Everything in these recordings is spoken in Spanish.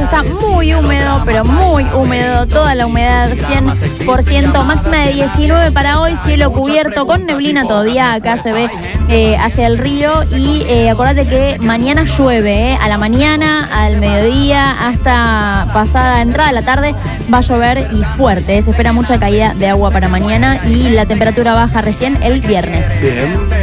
está muy húmedo, pero muy húmedo, toda la humedad 100%, máxima de 19 para hoy, cielo cubierto con neblina todavía, acá se ve hacia el río y acordate que mañana llueve, a la mañana, al mediodía, hasta pasada entrada de la tarde va a llover y fuerte, se espera mucha caída de agua para mañana y la temperatura baja recién el viernes. Bien.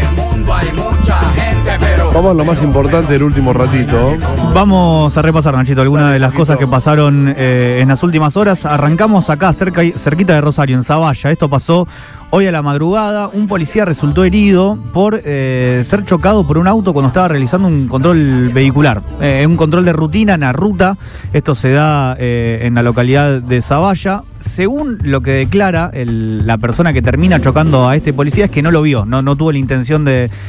Vamos a lo más importante del último ratito. Vamos a repasar, Nachito, algunas de las cosas que pasaron en las últimas horas. Arrancamos acá, cerquita de Rosario, en Zavalla. Esto pasó hoy a la madrugada. Un policía resultó herido por ser chocado por un auto cuando estaba realizando un control vehicular. Un control de rutina en la ruta. Esto se da en la localidad de Zavalla. Según lo que declara la persona que termina chocando a este policía, es que no lo vio, no tuvo la intención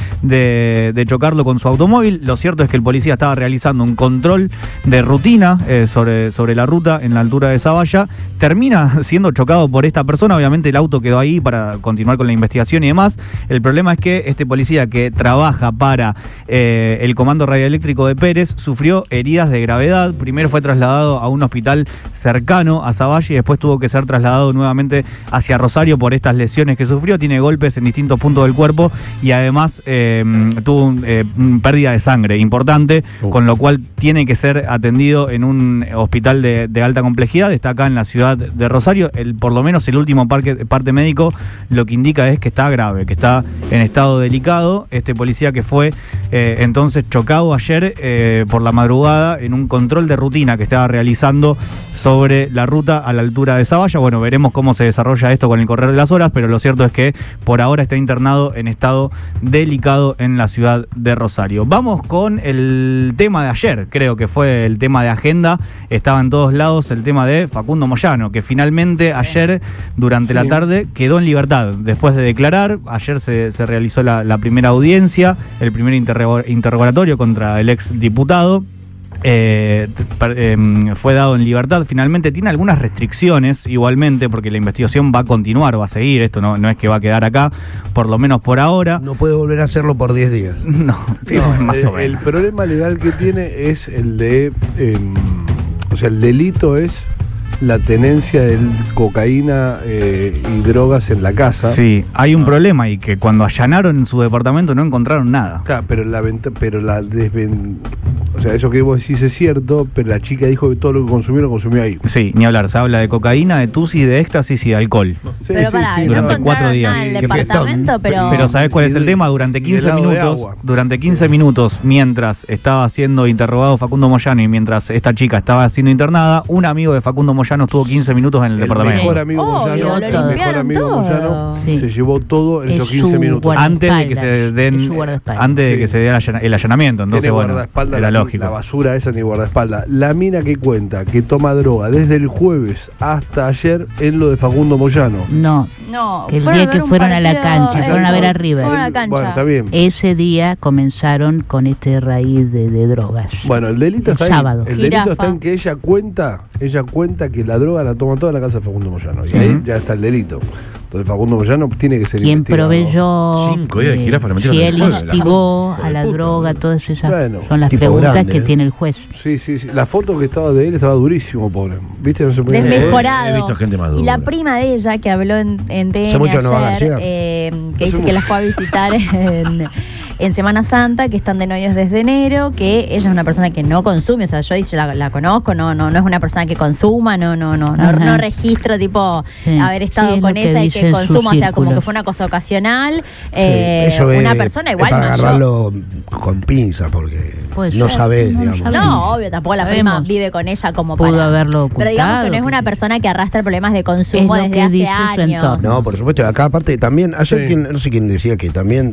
de chocarlo con su automóvil. Lo cierto es que el policía estaba realizando un control de rutina sobre la ruta en la altura de Zavalla. Termina siendo chocado por esta persona. Obviamente el auto quedó ahí para continuar con la investigación y demás. El problema es que este policía, que trabaja para el Comando Radioeléctrico de Pérez, sufrió heridas de gravedad. Primero fue trasladado a un hospital cercano a Zavalla y después tuvo que ser trasladado nuevamente hacia Rosario por estas lesiones que sufrió. Tiene golpes en distintos puntos del cuerpo y además tuvo pérdida de sangre importante, con lo cual tiene que ser atendido en un hospital de alta complejidad. Está acá en la ciudad de Rosario. Por lo menos el último parte médico lo que indica es que está grave, que está en estado delicado. Este policía que fue entonces chocado ayer por la madrugada en un control de rutina que estaba realizando sobre la ruta a la altura de Zavalla. Bueno, veremos cómo se desarrolla esto con el correr de las horas, pero lo cierto es que por ahora está internado en estado delicado en la ciudad de Rosario. Vamos con el tema de ayer, creo que fue el tema de agenda, estaba en todos lados el tema de Facundo Moyano, que finalmente ayer durante la tarde quedó en libertad. Después de declarar, ayer se realizó la primera audiencia, el primer interrogatorio contra el ex diputado. Fue dado en libertad. Finalmente tiene algunas restricciones igualmente, porque la investigación va a continuar, va a seguir. Esto no es que va a quedar acá, por lo menos por ahora. No puede volver a hacerlo por 10 días. No, más o menos. El problema legal que tiene es el de o sea, el delito es la tenencia de cocaína y drogas en la casa. Sí, hay un problema, y que cuando allanaron en su departamento no encontraron nada. Claro, o sea, eso que vos decís es cierto, pero la chica dijo que todo lo que consumió lo consumió ahí. Sí, ni hablar, se habla de cocaína, de tusi, de éxtasis y de alcohol. Sí, pero pará, sí, durante 4 días. En el departamento, pero ¿sabés cuál es el tema? Durante 15 minutos, mientras estaba siendo interrogado Facundo Moyano y mientras esta chica estaba siendo internada, un amigo de Facundo Moyano estuvo 15 minutos en el departamento. Mejor amigo Moyano se llevó todo en esos 15 minutos. Antes de que se den, antes de que se dé el allanamiento. Entonces, bueno, era lógico. La basura esa ni guardaespaldas. La mina que cuenta que toma droga desde el jueves hasta ayer en lo de Facundo Moyano. No, el día que fueron a la cancha, fueron a ver a River. Bueno, está bien. Ese día comenzaron con este raíz de drogas. Bueno, el delito está sábado. ahí. El delito está en que ella cuenta que la droga la toma toda en la casa de Facundo Moyano. Y ahí ya está el delito. Entonces Facundo Moyano tiene que ser quien investigado. proveyó, 5 días de jirafa, si él instigó a la droga, todas esas son las preguntas grande, que tiene el juez. Sí. La foto que estaba de él estaba durísimo, pobre. ¿Viste? No se podía desmejorado. He visto gente más dura. Y la prima de ella, que habló en TN ayer, que dice que la fue a visitar en Semana Santa, que están de novios desde enero, que ella es una persona que no consume, o sea, yo la conozco, no es una persona que consuma, no registro tipo haber estado con ella y que consuma, o sea, como que fue una cosa ocasional, una persona igual para agarrarlo con pinza, porque no sabés, digamos. No, obvio, tampoco la prima vive con ella como pudo para haberlo ocultado, pero digamos que no es una persona que arrastra problemas de consumo desde hace años. No, por supuesto, acá aparte también, ayer no sé quién decía que también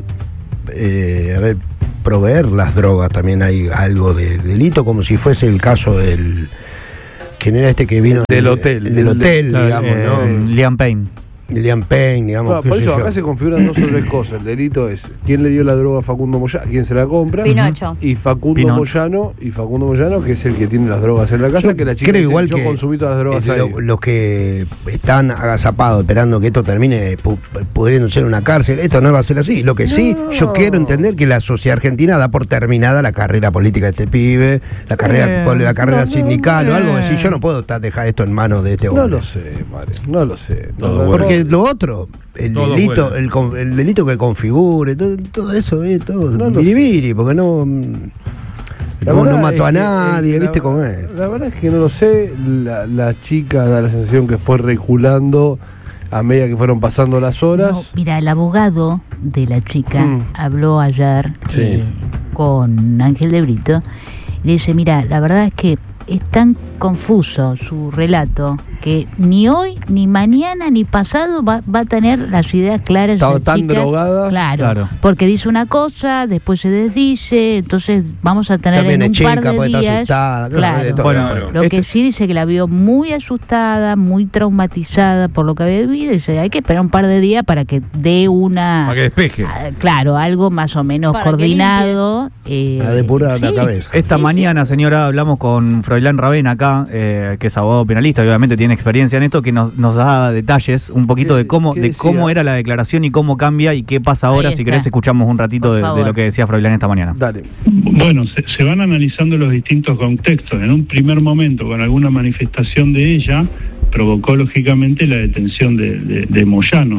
proveer las drogas también hay algo de delito, como si fuese el caso del... ¿Quién era este que vino? Del hotel, digamos, ¿no? Liam Payne. Liam Payne, digamos. No, por eso acá se configuran 2 o 3 cosas. El delito es quién le dio la droga a Facundo Moyano, quién se la compra. Pinocho. Y Facundo Moyano, que es el que tiene las drogas en la casa, que la chica creo igual yo consumí todas las drogas ahí. Los que están agazapados esperando que esto termine pudiendo ser una cárcel, esto no va a ser así. Lo que sí, yo quiero entender que la sociedad argentina da por terminada la carrera política de este pibe, la carrera sindical o algo así. Yo no puedo dejar esto en manos de este hombre. No lo sé, Mario, no lo sé. Porque lo otro, el delito que configure, todo eso, todo biribiri, porque no mató a nadie, ¿viste cómo es? La verdad es que no lo sé. La chica da la sensación que fue reculando a medida que fueron pasando las horas. No, mira, el abogado de la chica habló ayer con Ángel de Brito y le dice, mira, la verdad es que es tan confuso su relato que ni hoy, ni mañana, ni pasado va a tener las ideas claras. Estaba tan drogada. Claro, porque dice una cosa, después se desdice, entonces vamos a tener también en un chica, par de días. Asustada, claro. Lo que sí dice que la vio muy asustada, muy traumatizada por lo que había vivido, y dice hay que esperar un par de días para que dé una... Para que despeje. Claro, algo más o menos para coordinado. A depurar la cabeza. Esta mañana, señora, hablamos con Froilán Ravena acá, que es abogado penalista, y obviamente tiene experiencia en esto, que nos da detalles un poquito de cómo era la declaración y cómo cambia y qué pasa ahora. Si querés escuchamos un ratito de lo que decía Froilán esta mañana. Dale. Bueno, se van analizando los distintos contextos. En un primer momento, con alguna manifestación de ella, provocó lógicamente la detención de Moyano.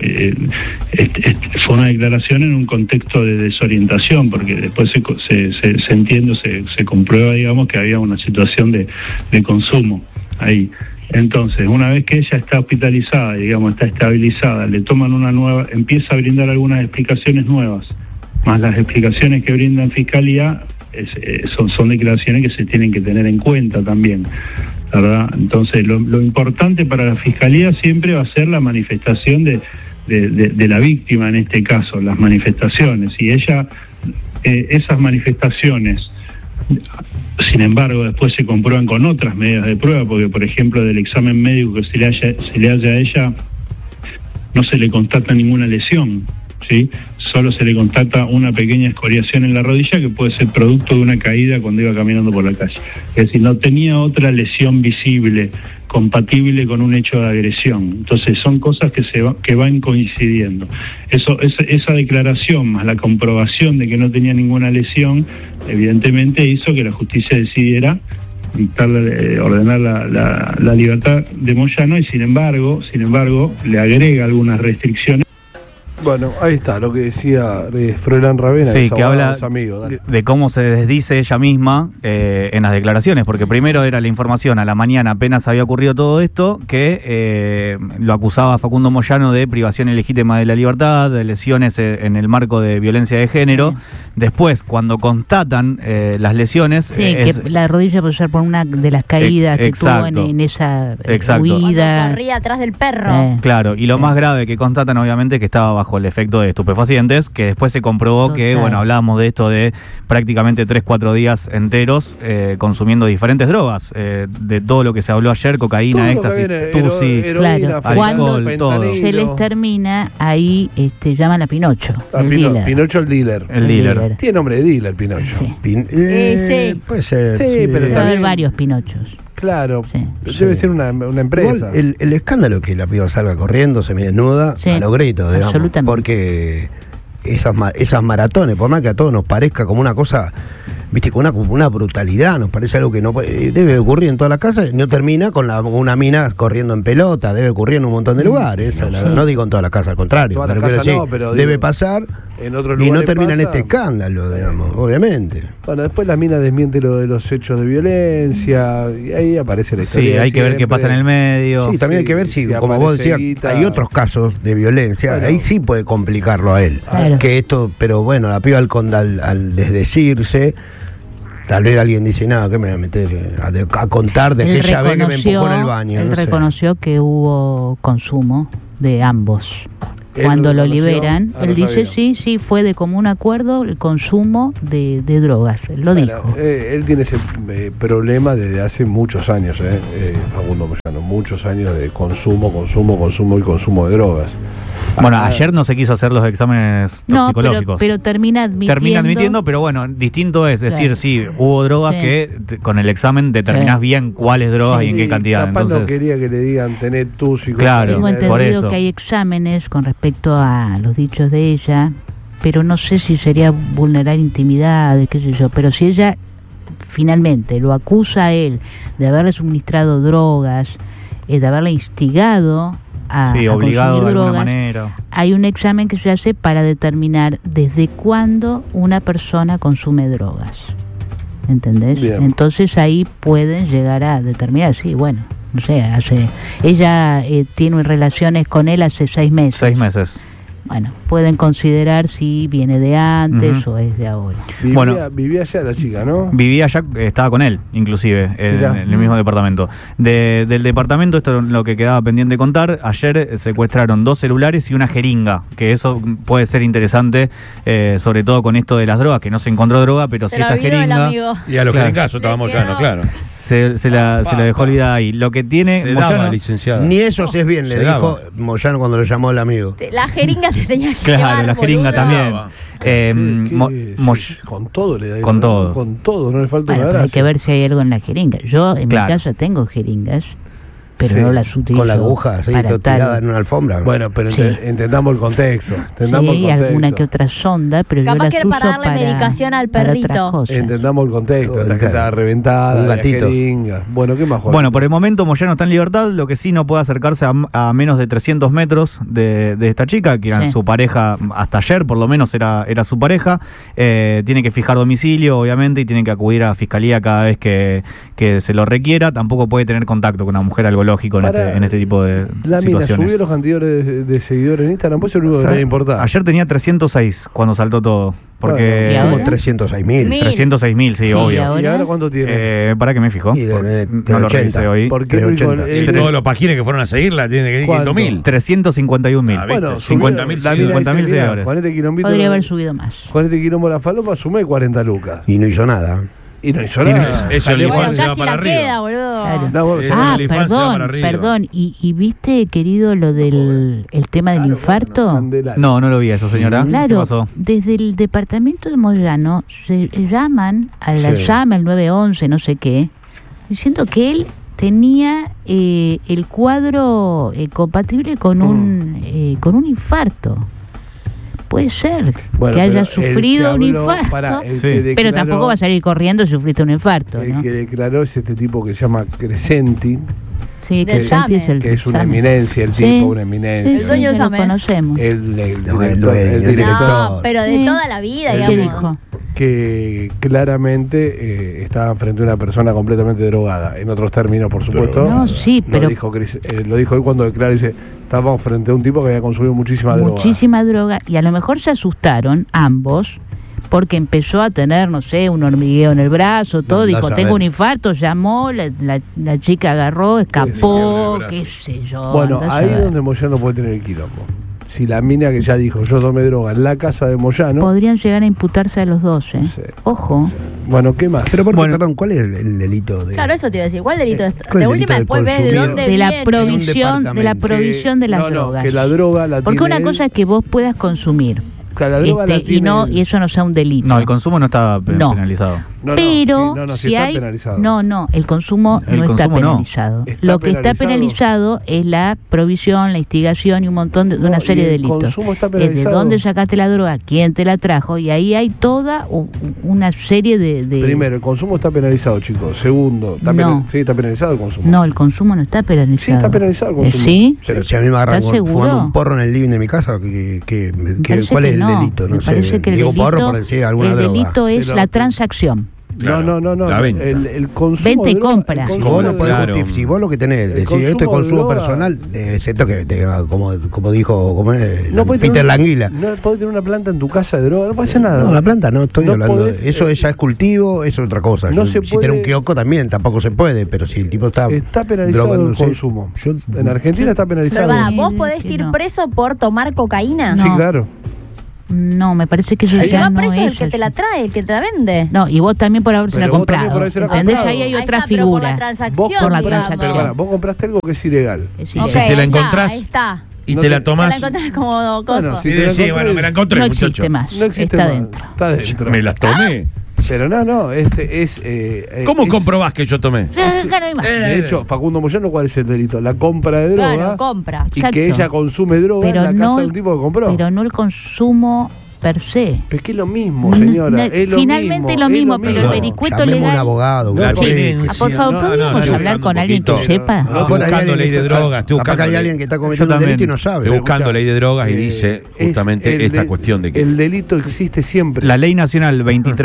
Fue una declaración en un contexto de desorientación, porque después se entiende, se comprueba, digamos, que había una situación de consumo ahí. Entonces, una vez que ella está hospitalizada, digamos, está estabilizada, le toman una nueva, empieza a brindar algunas explicaciones nuevas, más las explicaciones que brinda en Fiscalía, son declaraciones que se tienen que tener en cuenta también, ¿verdad? Entonces, lo importante para la Fiscalía siempre va a ser la manifestación de la víctima, en este caso, las manifestaciones. Y ella, esas manifestaciones, sin embargo, después se comprueban con otras medidas de prueba, porque, por ejemplo, del examen médico que se le haya a ella, no se le constata ninguna lesión, ¿sí? Solo se le constata una pequeña escoriación en la rodilla que puede ser producto de una caída cuando iba caminando por la calle. Es decir, no tenía otra lesión visible compatible con un hecho de agresión. Entonces son cosas que van coincidiendo. Esa declaración más la comprobación de que no tenía ninguna lesión, evidentemente hizo que la justicia decidiera ordenar la libertad de Moyano, y sin embargo le agrega algunas restricciones. Bueno, ahí está lo que decía Froilán Ravena, que habla de cómo se desdice ella misma en las declaraciones, porque primero era la información a la mañana, apenas había ocurrido todo esto, que lo acusaba Facundo Moyano de privación ilegítima de la libertad, de lesiones en el marco de violencia de género. Después, cuando constatan las lesiones... que la rodilla puede ser por una de las caídas que tuvo en esa huida. Cuando corría atrás del perro. Claro, y lo más grave que constatan, obviamente, que estaba bajo el efecto de estupefacientes, que después se comprobó que, hablábamos de esto de prácticamente 3-4 días enteros consumiendo diferentes drogas, de todo lo que se habló ayer, cocaína, éxtasis, tusi, alcohol, cuando todo. Se les termina, ahí llaman a Pinocho, Pinocho el dealer. Tiene nombre de dealer, Pinocho. Sí. Puede ser. Sí, pero también hay varios Pinochos. Claro, debe ser una empresa. Igual, el escándalo que la piba salga corriendo, semidesnuda, a los gritos, digamos, porque esas maratones, por más que a todos nos parezca como una cosa, viste, con una brutalidad, nos parece algo que no debe ocurrir en toda la casa, no termina con una mina corriendo en pelota, debe ocurrir en un montón de lugares, no digo en toda la casa, al contrario, pero debe pasar en otros lugares y no termina en este escándalo, digamos, obviamente. Bueno, después la mina desmiente lo de los hechos de violencia y ahí aparece la historia. Sí, hay que ver qué pasa en el medio. Sí, también hay que ver si como vos decías, hay otros casos de violencia, ahí sí puede complicarlo a él. Claro. Que esto, pero bueno, la piba al desdecirse, tal vez alguien dice, nada, ¿qué me voy a meter a contar de que ella ve que me empujó en el baño? Él reconoció que hubo consumo de ambos. cuando lo liberan, él dice sí, fue de común acuerdo el consumo de drogas, él lo dijo. Él tiene ese problema desde hace muchos años, Facundo Moyano, muchos años de consumo de drogas. Bueno, ayer no se quiso hacer los exámenes toxicológicos. Pero termina admitiendo. Pero bueno, distinto es decir, sí, hubo drogas que con el examen determinás bien cuáles drogas y en qué cantidad. Capaz no quería que le digan tener tus y claro, tengo entendido que hay exámenes con respecto a los dichos de ella, pero no sé si sería vulnerar intimidades, qué sé yo, pero si ella finalmente lo acusa a él de haberle suministrado drogas, de haberle instigado a obligado de drogas, alguna manera. Hay un examen que se hace para determinar desde cuándo una persona consume drogas. ¿Entendés? Bien. Entonces ahí pueden llegar a determinar, sí, bueno, no sé, ella tiene relaciones con él hace 6 meses. 6 meses. Bueno, pueden considerar si viene de antes o es de ahora. Vivía allá la chica, ¿no? Vivía allá, estaba con él, inclusive, en el mismo departamento. Del departamento, esto es lo que quedaba pendiente de contar. Ayer secuestraron 2 celulares y una jeringa, que eso puede ser interesante, sobre todo con esto de las drogas, que no se encontró droga, pero sí esta jeringa. Y a los jeringazos estábamos Moyano, claro. Se la dejó olvidada ahí. Lo que tiene Moyano, licenciado. Ni eso si es bien, le dijo Moyano cuando lo llamó el amigo. La jeringa se tenía que llevar, la jeringa también. Con todo le da. Con todo. Con todo, no le falta una gracia. Hay que ver si hay algo en la jeringa. Yo en mi casa tengo jeringas, pero no las utilizo. Con la aguja, tirada en una alfombra. Bueno, pero entendamos el contexto. Alguna que otra sonda, pero capaz yo las que para darle medicación al perrito. Entendamos el contexto. La que estaba reventada, la jeringa. Bueno, ¿qué más? Bueno, por el momento Moyano está en libertad, lo que sí no puede acercarse a menos de 300 metros de esta chica, que era su pareja hasta ayer, por lo menos era su pareja. Tiene que fijar domicilio, obviamente, y tiene que acudir a fiscalía cada vez que se lo requiera. Tampoco puede tener contacto con una mujer algo lógico en este tipo de situaciones. ¿Subió los cantidades de seguidores en Instagram? Pues eso es lo que me importa. Ayer tenía 306 cuando saltó todo. Porque como 306.000. 306.000, sí, obvio. ¿Y ahora cuánto tiene? ¿Para qué me fijo? No lo revisé hoy. Todos los pagines que fueron a seguirla tienen que ir 500.000. 351.000. Bueno, 50.000 seguidores. Podría haber subido más. Con este quilombo la falopa sumé 40 lucas. Y no hizo nada. Y no hizo nada. Eso el infante se va para arriba. Queda, boludo. Claro. Perdón. ¿Y viste, querido, lo del tema del infarto? No lo vi eso, señora. Claro, ¿qué pasó? Desde el departamento de Moyano se llaman al 911, no sé qué, diciendo que él tenía el cuadro compatible con un infarto. Puede ser que haya sufrido un infarto, pero tampoco va a salir corriendo si sufriste un infarto. El que declaró es este tipo que se llama Crescenti. Sí, que es una eminencia, el tipo, una eminencia. El dueño lo conocemos. El director. No, pero de toda la vida, digamos. ¿Qué dijo? Que claramente estaban frente a una persona completamente drogada. En otros términos, por supuesto. Pero lo dijo él cuando declaró, dice, estábamos frente a un tipo que había consumido muchísima droga. Y a lo mejor se asustaron ambos, porque empezó a tener, no sé, un hormigueo en el brazo, todo, dijo, tengo un infarto, llamó, la chica agarró, escapó, qué sé yo. Bueno, ahí es donde Moyano puede tener el quilombo. Si la mina que ya dijo, yo tomé droga en la casa de Moyano... Podrían llegar a imputarse a los dos, ¿eh? Sí, ojo. Sí. Bueno, ¿qué más? Pero perdón, ¿cuál es el delito? Claro, eso te iba a decir. ¿Cuál delito es? De última, después ves de dónde viene. De la provisión de las drogas. Que la droga la porque una cosa es que vos puedas consumir. Y eso no sea un delito. No, el consumo no está penalizado. Pero si está hay, penalizado. El consumo no está penalizado. Lo que está penalizado es la provisión, la instigación y un montón de una serie de delitos. El consumo está penalizado. Es de dónde sacaste la droga, quién te la trajo, y ahí hay toda una serie de... Primero, el consumo está penalizado, chicos. Segundo, está penalizado el consumo. No, el consumo no está penalizado. Sí, está penalizado el consumo. ¿Sí? Pero si a mí me agarran fumando un porro en el living de mi casa, ¿cuál es el delito? No sé. Digo porro por decir alguna droga. El delito es la transacción. Claro. No. La venta. El consumo. Venta y compra. Si vos, no podés si vos lo que tenés, decir esto es consumo personal, excepto que tenga, como dijo Peter Languila. No podés tener una planta en tu casa de droga, no pasa nada. No, la planta no estoy hablando. Eso ya es cultivo, eso es otra cosa. No si tiene un kiosco también, tampoco se puede, pero si el tipo está penalizado el consumo. En Argentina está penalizado. Pero ¿vos podés ir preso por tomar cocaína? Sí, claro. No, me parece que eso el ya que va no preso es es el que te la trae, el que te la vende. No, y vos también por haberse la comprado. ¿Entendés? Ahí hay otra está, figura. Por la transacción. Por la transacción. Pero para, vos compraste algo que es ilegal. Y si te la encontrás. Ahí está. Y te la tomás. Te la encontrás como cosa. Bueno, me la encontré, no muchacho. existe más. No existe está más. dentro. Está dentro. Me la tomé. Pero no, ¿Cómo comprobás que yo tomé? De hecho, Facundo Moyano, ¿cuál es el delito? La compra de droga. Claro, compra. Y que ella consume droga en la casa de un tipo que compró. Pero no el consumo per se. Pero es que es lo mismo, señora. Finalmente lo mismo, pero el vericueto legal. Un abogado, por favor, ¿podríamos hablar con alguien que sepa? Estoy buscando ley de drogas. Acá hay alguien que está cometiendo un delito y no sabe. Estoy buscando ley de drogas y dice justamente esta cuestión de que el delito existe siempre. La ley nacional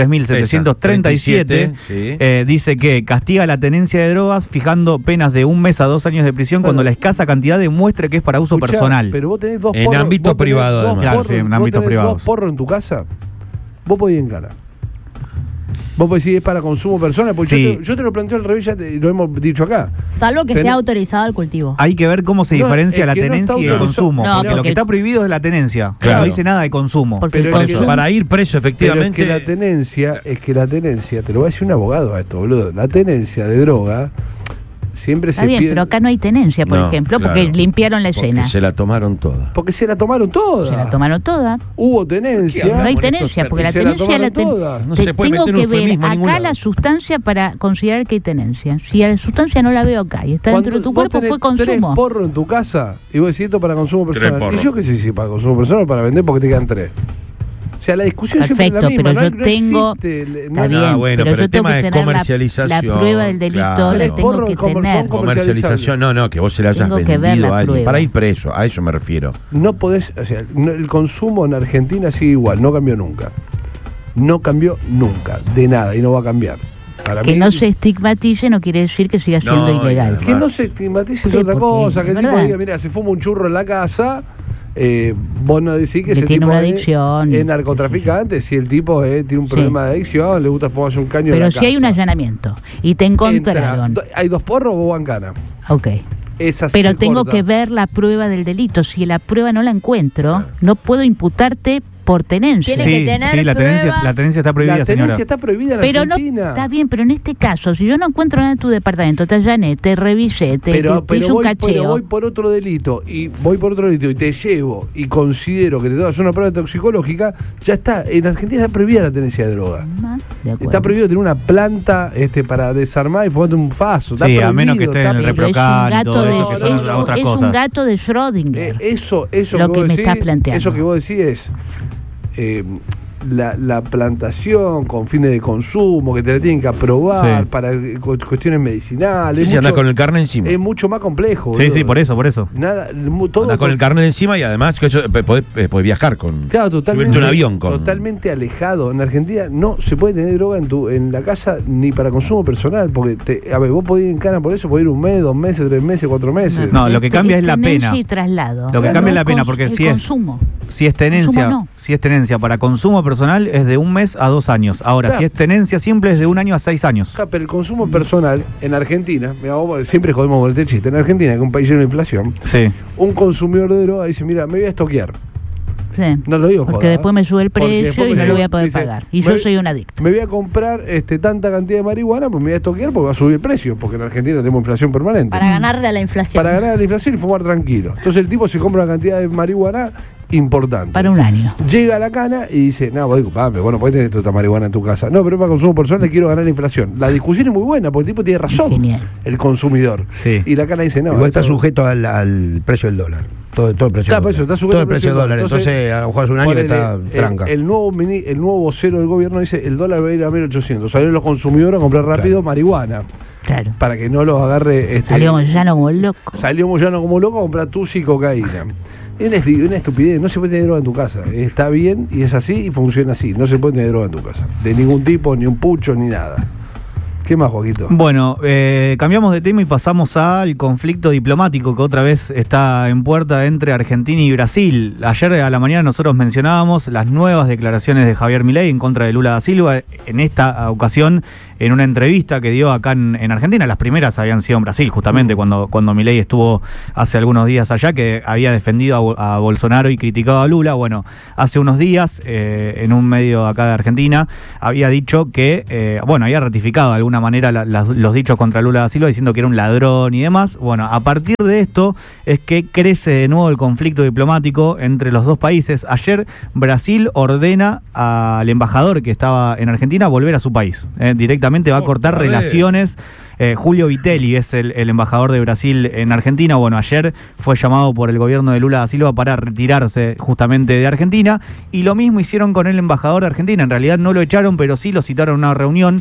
23.737 dice que castiga la tenencia de drogas fijando penas de 1 mes a 2 años de prisión cuando la escasa cantidad demuestre que es para uso personal. Pero vos tenés 2 porros. En ámbito privado, además. Claro, sí, en ámbito privado. 2 porros en tu casa, vos podés encarar. Vos podés decir es para consumo personal, porque sí. yo te lo planteo al revés, ya lo hemos dicho acá. Salvo que esté autorizado el cultivo. Hay que ver cómo se diferencia la tenencia y el consumo. Porque lo que está prohibido es la tenencia. Claro. No dice nada de consumo. Pero para ir preso, efectivamente. Pero es que la tenencia, te lo va a decir un abogado a esto, boludo. La tenencia de droga siempre está bien, pero acá no hay tenencia, por ejemplo, porque limpiaron la escena. Porque se la tomaron toda. Porque se la tomaron toda. Se la tomaron toda. Hubo tenencia. No hay tenencia, porque la tenencia la toda. No se puede tengo meter que un ver eufemismo a ningún acá lado. la sustancia para considerar que hay tenencia. Si la sustancia no la veo acá y está dentro de tu cuerpo, fue consumo. 3 porros en tu casa y vos decís esto para consumo personal. Y yo qué sé si para consumo personal o para vender porque te quedan 3. O sea, la discusión siempre es la misma. Pero yo tengo. Está bien, bueno, pero yo el tengo tema que es tener comercialización. la prueba del delito, claro. la tengo que tener. Comercialización, no, que vos se la hayas Tengo que ver vendido la a alguien. prueba. Para ir preso, a eso me refiero. No podés, o sea, el consumo en Argentina sigue igual, no cambió nunca. No cambió nunca, de nada, y no va a cambiar. Para que mí, no se estigmatice no quiere decir que siga siendo ilegal. Que no se estigmatice es otra cosa, que el tipo diga, mira, se fuma un churro en la casa. Vos no decís que ese tiene tipo una adicción. Es narcotraficante, si el tipo tiene un problema de adicción, le gusta fumarse un caño en la casa. Pero si hay un allanamiento y te encontraron. ¿Hay 2 porros o bancana? Ok. Pero tengo que ver la prueba del delito. Si la prueba no la encuentro, no puedo imputarte por tenencia. Tiene que tener la tenencia está prohibida, señora. La tenencia está prohibida en Argentina. No, está bien, pero en este caso, si yo no encuentro nada en tu departamento, te allané, te revisé, te hice un cacheo. Pero voy por otro delito y te llevo y considero que te das una prueba toxicológica, ya está. En Argentina está prohibida la tenencia de droga. Está prohibido tener una planta para desarmar y fumarte un faso. Está sí, a menos que esté en el reprocal y todo eso, que son otras cosas. Es un gato de Schrödinger. Eso lo que me está planteando. Eso que vos decís es la plantación con fines de consumo, que te la tienen que aprobar para cuestiones medicinales. Sí, anda con el carnet encima. Es mucho más complejo. Sí, por eso. Nada, anda con el carnet encima y además que podés viajar con. Claro, totalmente. Un avión con. Totalmente alejado. En Argentina no se puede tener droga en la casa ni para consumo personal, porque vos podés ir en cana por eso, podés ir 1 mes, 2 meses, 3 meses, 4 meses. No, lo que cambia es la pena. Y traslado. Lo que cambia es la pena, porque si es tenencia para consumo personal es de 1 mes a 2 años. Ahora, si es tenencia simple es de 1 año a 6 años. Pero el consumo personal en Argentina, siempre jodemos con este chiste, en Argentina, que es un país lleno de inflación, un consumidor de droga dice, mira, me voy a estoquear. Sí. No lo digo, porque después me sube el precio y no lo voy a poder pagar. Y yo soy un adicto. Me voy a comprar tanta cantidad de marihuana, pues me voy a estoquear porque va a subir el precio, porque en Argentina tenemos inflación permanente. Para ganarle a la inflación. Para ganar a la inflación y fumar tranquilo. Entonces el tipo se compra una cantidad de marihuana importante. Para 1 año. Llega a la cana y dice, no, vos disculpame, bueno, podés tener toda esta marihuana en tu casa. No, pero para consumo personal le quiero ganar la inflación. La discusión es muy buena, porque el tipo tiene razón. Genial. El consumidor. Sí. Y la cana dice, no. Igual está sujeto al precio del dólar. Todo el precio del dólar. Está sujeto al precio del dólar. Entonces, a lo mejor hace un año que está tranca. El nuevo vocero del gobierno dice, el dólar va a ir a 1.800. Salieron los consumidores a comprar rápido marihuana. Claro. Para que no los agarre. Salió Moyano como loco. Salió Moyano como loco a comprar tusi y cocaína. Es una estupidez, no se puede tener droga en tu casa. Está bien y es así y funciona así. No se puede tener droga en tu casa. De ningún tipo, ni un pucho, ni nada. ¿Qué más, Joaquito? Bueno, cambiamos de tema y pasamos al conflicto diplomático que otra vez está en puerta entre Argentina y Brasil. Ayer a la mañana nosotros mencionábamos las nuevas declaraciones de Javier Milei en contra de Lula da Silva. En esta ocasión, en una entrevista que dio acá en Argentina, las primeras habían sido en Brasil, justamente cuando Milei estuvo hace algunos días allá, que había defendido a Bolsonaro y criticado a Lula. Bueno, hace unos días, en un medio acá de Argentina, había dicho que, había ratificado de alguna manera los dichos contra Lula da Silva, diciendo que era un ladrón y demás. Bueno, a partir de esto es que crece de nuevo el conflicto diplomático entre los dos países. Ayer Brasil ordena al embajador que estaba en Argentina volver a su país, directamente va a cortar relaciones. Julio Vitelli es el embajador de Brasil en Argentina. Bueno, ayer fue llamado por el gobierno de Lula da Silva para retirarse justamente de Argentina, y lo mismo hicieron con el embajador de Argentina. En realidad no lo echaron, pero sí lo citaron a una reunión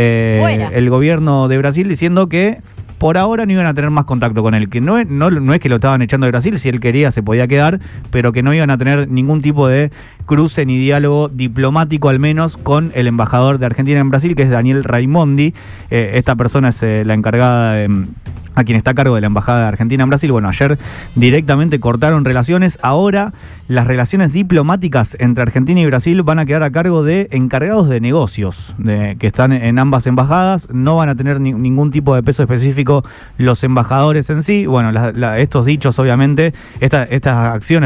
el gobierno de Brasil, diciendo que por ahora no iban a tener más contacto con él, que no es que lo estaban echando de Brasil, si él quería se podía quedar, pero que no iban a tener ningún tipo de cruce ni diálogo diplomático, al menos con el embajador de Argentina en Brasil, que es Daniel Raimondi. Esta persona es la encargada a quien está a cargo de la embajada de Argentina en Brasil. Bueno, ayer directamente cortaron relaciones. Ahora las relaciones diplomáticas entre Argentina y Brasil van a quedar a cargo de encargados de negocios que están en ambas embajadas. No van a tener ningún tipo de peso específico los embajadores en sí. Bueno, estos dichos, obviamente, estas acciones,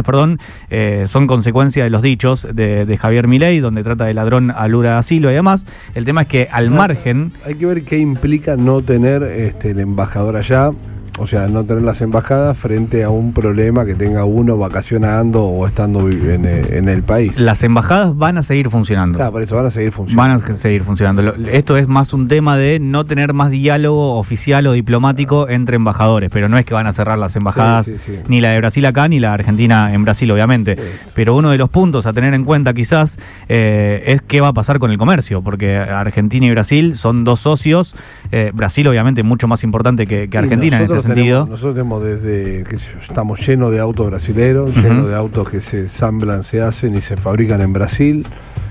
son consecuencia de los dichos de Javier Milei, donde trata de ladrón a Lula da Silva y demás. El tema es que al margen... Hay que ver qué implica no tener el embajador allá. O sea, no tener las embajadas frente a un problema que tenga uno vacacionando o estando en el país. Las embajadas van a seguir funcionando. Claro, por eso van a seguir funcionando. Van a seguir funcionando. Esto es más un tema de no tener más diálogo oficial o diplomático entre embajadores, pero no es que van a cerrar las embajadas, sí. Ni la de Brasil acá, ni la de Argentina en Brasil, obviamente. Pero uno de los puntos a tener en cuenta quizás es qué va a pasar con el comercio, porque Argentina y Brasil son dos socios. Brasil obviamente mucho más importante que Argentina en este sentido. Nosotros tenemos desde que estamos llenos de autos brasileros, llenos de autos que se ensamblan, se hacen y se fabrican en Brasil.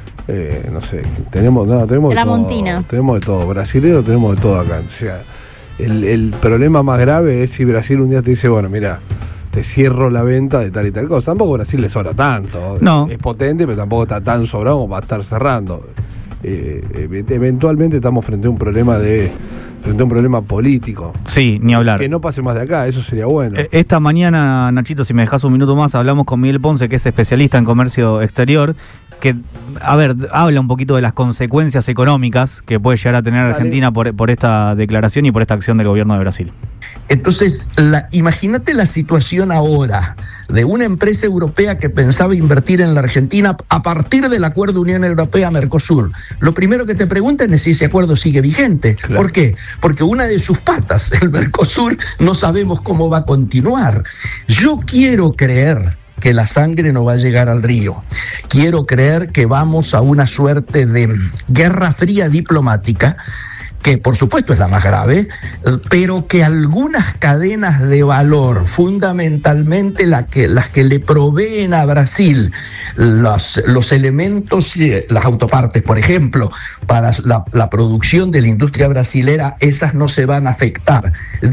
Tenemos de la todo. Montina. Tenemos de todo, brasilero tenemos de todo acá. O sea, el problema más grave es si Brasil un día te dice, bueno, mira, te cierro la venta de tal y tal cosa. Tampoco Brasil le sobra tanto. No. Es potente, pero tampoco está tan sobrado como para estar cerrando. Eventualmente estamos frente a un problema político. Sí, ni hablar. Que no pase más de acá, eso sería bueno. Esta mañana, Nachito, si me dejas un minuto más, hablamos con Miguel Ponce, que es especialista en comercio exterior, que, habla un poquito de las consecuencias económicas que puede llegar a tener Argentina por esta declaración y por esta acción del gobierno de Brasil. Entonces, imagínate la situación ahora de una empresa europea que pensaba invertir en la Argentina a partir del acuerdo Unión Europea-Mercosur. Lo primero que te preguntan es si ese acuerdo sigue vigente. Claro. ¿Por qué? Porque una de sus patas, el Mercosur, no sabemos cómo va a continuar. Yo quiero creer que la sangre no va a llegar al río. Quiero creer que vamos a una suerte de guerra fría diplomática, que por supuesto es la más grave, pero que algunas cadenas de valor, fundamentalmente las que le proveen a Brasil los elementos, las autopartes, por ejemplo, para la producción de la industria brasilera, esas no se van a afectar.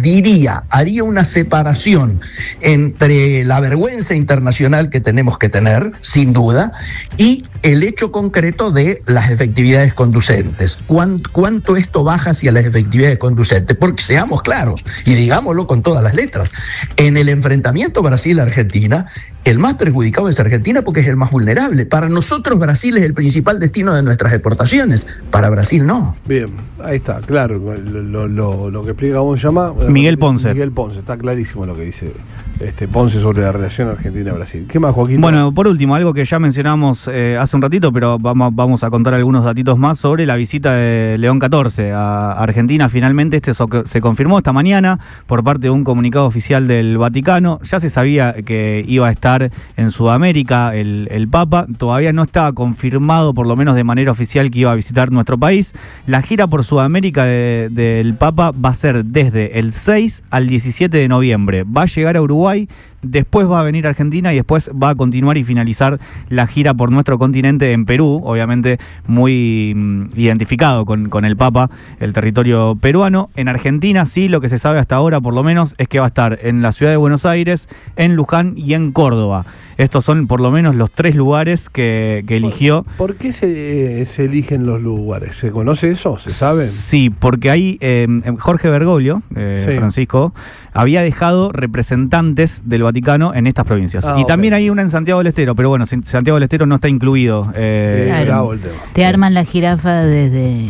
Haría una separación entre la vergüenza internacional que tenemos que tener, sin duda, y el hecho concreto de las efectividades conducentes. ¿Cuánto esto baja hacia las efectividades conducentes? Porque seamos claros y digámoslo con todas las letras, en el enfrentamiento Brasil-Argentina, el más perjudicado es Argentina porque es el más vulnerable. Para nosotros Brasil es el principal destino de nuestras exportaciones, para Brasil no. Bien, ahí está, claro, lo que explica cómo se llama Miguel Ponce. Miguel Ponce, está clarísimo lo que dice Ponce sobre la relación Argentina-Brasil. ¿Qué más, Joaquín? Bueno, por último, algo que ya mencionamos hace un ratito, pero vamos a contar algunos datitos más sobre la visita de León XIV a Argentina. Finalmente se confirmó esta mañana por parte de un comunicado oficial del Vaticano. Ya se sabía que iba a estar en Sudamérica el Papa. Todavía no estaba confirmado, por lo menos de manera oficial, que iba a visitar nuestro país. La gira por Sudamérica del Papa va a ser desde el 6 al 17 de noviembre. Va a llegar a Uruguay, después va a venir a Argentina y después va a continuar y finalizar la gira por nuestro continente en Perú, obviamente muy identificado con el Papa, el territorio peruano. En Argentina sí, lo que se sabe hasta ahora por lo menos es que va a estar en la ciudad de Buenos Aires, en Luján y en Córdoba. Estos son por lo menos los 3 lugares que eligió. ¿Por qué se eligen los lugares? ¿Se conoce eso? ¿Se sabe? Sí, porque ahí Jorge Bergoglio, Francisco, había dejado representantes del Vaticano en estas provincias. Y también hay una en Santiago del Estero, pero bueno, Santiago del Estero no está incluido. Claro, te arman la jirafa desde...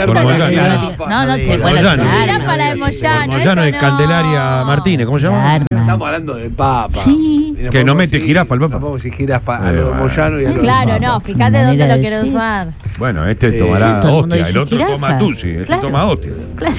No, te pueden jirafa la de Moyano. Moyano es Candelaria Martínez, ¿cómo se llama? Estamos hablando del Papa. Sí. Que no mete jirafa el Papa. Tampoco si jirafa a lo de Moyano y a lo Claro, no, fíjate dónde lo quiero usar. Bueno, este tomará hostia, el otro toma tusi, este toma hostia. Claro.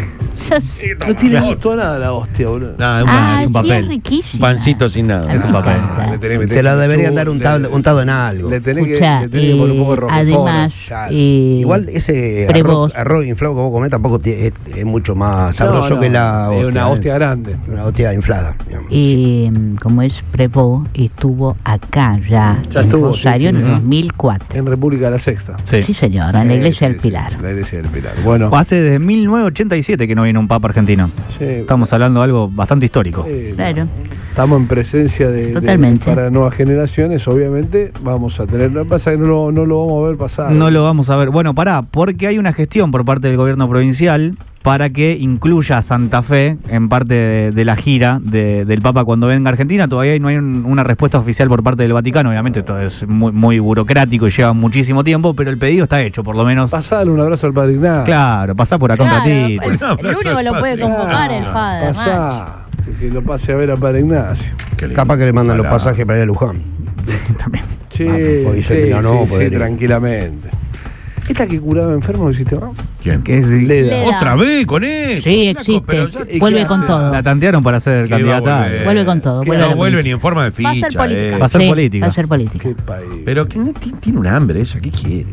No tiene gusto a nada la hostia, boludo. Nada, es un papel. Es un pancito sin nada. Es un papel. Te lo deberían dar untado en algo. Le tenés que poner un poco de roquefort. Además, igual ese arroz inflado que vos comés tampoco es mucho más sabroso que la hostia. Es una hostia grande. Una hostia inflada. Y como es Prevó, estuvo acá ya en Rosario en el 2004. En República de la Sexta. Sí, señor, en la Iglesia del Pilar. La Iglesia del Pilar. Bueno. Hace desde 1987 que no viene un Papa argentino. Sí, estamos hablando de algo bastante histórico. Claro. Estamos en presencia para nuevas generaciones, obviamente vamos a tener. Lo que pasa es que no lo vamos a ver pasar. No lo vamos a ver. Bueno, porque hay una gestión por parte del gobierno provincial para que incluya a Santa Fe en parte de la gira del Papa cuando venga a Argentina. Todavía no hay una respuesta oficial por parte del Vaticano. Obviamente todo es muy, muy burocrático y lleva muchísimo tiempo, pero el pedido está hecho, por lo menos. Pasale un abrazo al Padre Ignacio. Claro, pasá por acá un ratito. El único que lo puede convocar el Padre. Pasá, que lo pase a ver a Padre Ignacio. Capaz que le mandan los pasajes para ir a Luján. También. Sí, tranquilamente. ¿Esta que curaba enfermos del sistema? ¿Quién? ¿Qué es? Leda. ¿Otra vez con eso? Sí, existe. Vuelve con todo. La tantearon para ser candidata. Vuelve con todo. No vuelve ni en forma de ficha. Va a ser política. Va a ser política. Va a ser política. ¿Qué país? Pero tiene un hambre ella, ¿qué quiere?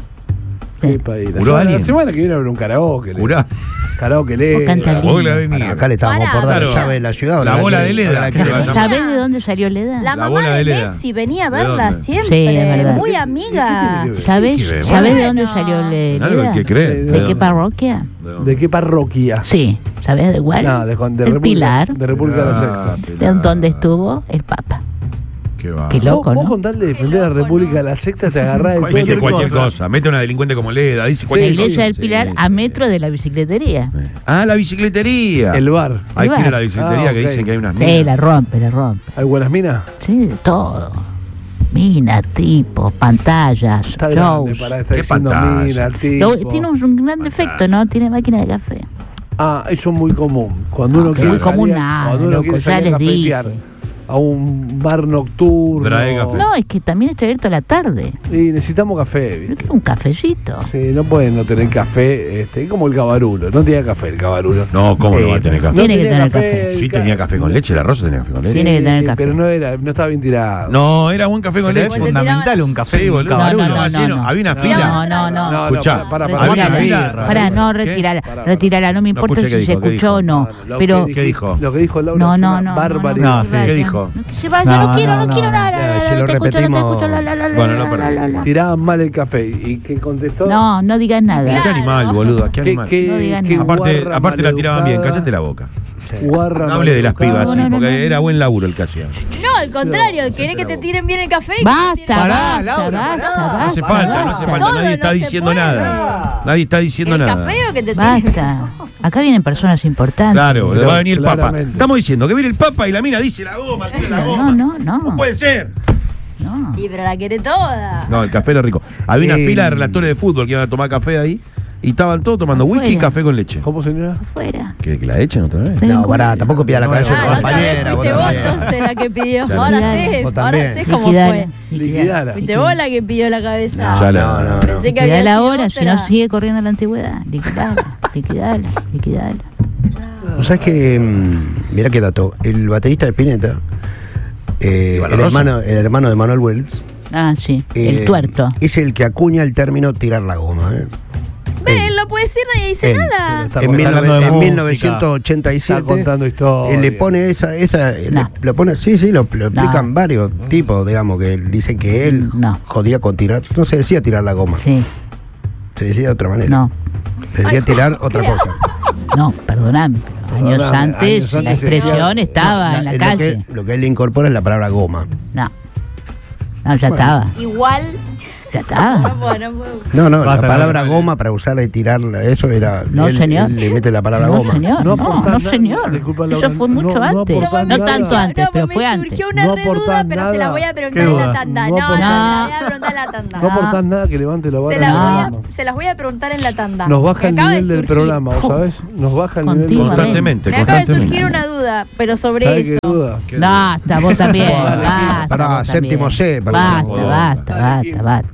¿Qué país? La semana que viene habrá un karaoke. Karaoke Leda. La bola de mierda. Acá le estábamos por dar la llave de la ciudad. La bola de Leda. ¿Sabés de dónde salió Leda? La mamá de Messi venía a verla siempre. Sí, es verdad. Muy amiga. ¿Sabés de dónde salió Leda? ¿Algo que crees? ¿De qué parroquia? ¿De qué parroquia? Sí. ¿Sabés de cuál? No, el Pilar. De República de la Sexta. De donde estuvo el Papa. Qué loco, vos ¿no? con tal de defender a la República de la Secta te agarrás de Mete cualquier cosa. Mete una delincuente como Leda. Dice la Iglesia del Pilar a metro de la bicicletería. La bicicletería. El bar. Hay que ir a la bicicletería que dicen que hay unas minas. Sí, la rompe. ¿Hay buenas minas? Sí, de todo. Minas, tipos, pantallas, está shows. Para estar diciendo mina, tipo. Tiene un gran defecto, ¿no? Tiene máquina de café. Eso es muy común. Cuando uno quiere salir a cafetear a un bar nocturno. No, es que también está abierto a la tarde. Y necesitamos café, ¿viste? Un cafecito. Sí, no pueden no tener café, como el Cabarulo. No tenía café el Cabarulo. No, ¿cómo no va a tener café? Tiene que tener café. Sí, tenía café con leche, la Rosa tenía café con leche. Tiene que tener café. Pero no estaba bien tirado. No, era buen café con leche. Es fundamental un café, boludo. No. Había una fila. No. Escuchá, había una fila. No, retírala. No me importa si se escuchó o no. Pero ¿qué dijo? Lo que dijo Laura es una barbaridad. ¿Qué dijo? Se vaya, no quiero nada. Si lo repetimos. Bueno, no perdí. Tiraban mal el café. ¿Y qué contestó? No digas nada. ¿Qué animal, boludo? ¿Qué animal? Aparte la tiraban bien, cállate la boca. No hable de las pibas, porque era buen laburo el que hacían. No, al contrario, querés que te tiren bien el café. Basta. No hace falta. Nadie está diciendo nada. Nadie está diciendo nada. ¿El café o que te Basta. Acá vienen personas importantes. Claro, va a venir el Papa. Estamos diciendo que viene el Papa y la mina dice la goma. No. No puede ser. No. Y pero la quiere toda. No, el café era rico. Había una fila de relatores de fútbol que iban a tomar café ahí. Y estaban todos tomando whisky y café con leche. ¿Cómo, señora? Afuera. ¿Que la echen otra vez? No, tampoco pida la cabeza de tu compañera. Fuiste vos entonces la que pidió. Ahora sé cómo fue. Liquidala. Fuiste vos la que pidió la cabeza. No. Pensé que había sido ahora, si no sigue corriendo la antigüedad. Liquidala. ¿Vos sabés que, mirá qué dato, el baterista de Spinetta, el hermano de Manuel Wells, sí, el tuerto. es el que acuña el término tirar la goma. Él no puede decir, nadie dice nada. En 1987 está contando historia. Le pone lo pone, lo explican varios tipos, digamos, que dicen que él jodía con tirar, no se decía tirar la goma. Sí. Se decía de otra manera. Se decía tirar otra cosa. No, perdóname. Años antes la expresión estaba en la calle. Lo que él le incorpora es la palabra goma. No, ya estaba. Igual. Ya está. No, la palabra goma para usarla y tirarla, eso era. No, señor. Él le mete la palabra goma. Señor, no, señor. Eso fue mucho antes. No tanto antes, pero fue antes. Surgió una reduda, pero se la voy a preguntar en la tanda. No, se la voy a preguntar en la tanda. No aportás nada, que levante la vara. Se las voy a preguntar en la tanda. Nos baja el nivel del programa, ¿sabes? Nos baja el nivel constantemente. Me acaba de surgir una duda, pero sobre eso. Basta, vos también. Para séptimo C. Basta.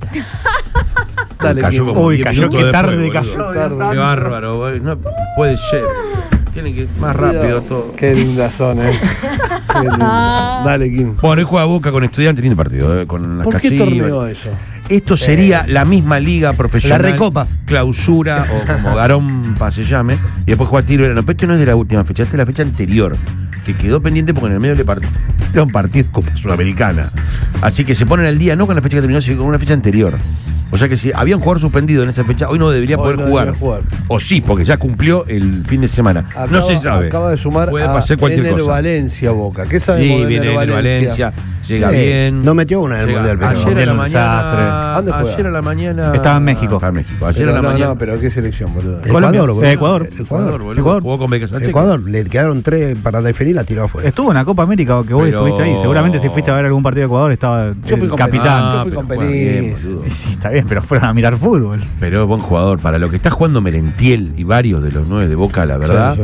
Dale, cayó como uy, cayó, qué tarde cayó. Qué bárbaro, no puede ser. Tienen que ir más rápido todo. Qué linda zona, Qué linda. Dale, Kim. Bueno, hoy juega Boca con Estudiantes, lindo partido, con las ¿Por qué Casillas. torneo eso? Esto sería la misma liga profesional. La Recopa. Clausura, o como Garompa se llame. Y después juega Tiro. No, pero esto no es de la última fecha, esta es la fecha anterior. Que quedó pendiente porque en el medio le partieron partidos Copa Sudamericana. Así que se ponen al día, no con la fecha que terminó, sino con una fecha anterior. O sea que si había un jugador suspendido en esa fecha, hoy no debería poder jugar. O sí, porque ya cumplió el fin de semana. No se sabe. Acaba de sumar puede pasar cualquier cosa. Valencia, Boca. ¿Qué sabemos de viene Valencia? Llega bien. No metió una del Mundial, pero ayer a la mañana. ¿Dónde fue? Ayer a la mañana. Estaba en México. Estaba en México. Ayer a la mañana. No, pero ¿qué selección, boludo? Ecuador. Jugó con Becas. Ecuador. Le quedaron 3 para definir, la tiró afuera. Estuvo en la Copa América, que vos estuviste ahí. Seguramente si fuiste a ver algún partido de Ecuador estaba el capitán. Yo fui con Penis. Sí, está bien, pero fueron a mirar fútbol. Pero es buen jugador. Para lo que está jugando Merentiel y varios de los 9 de Boca, la verdad,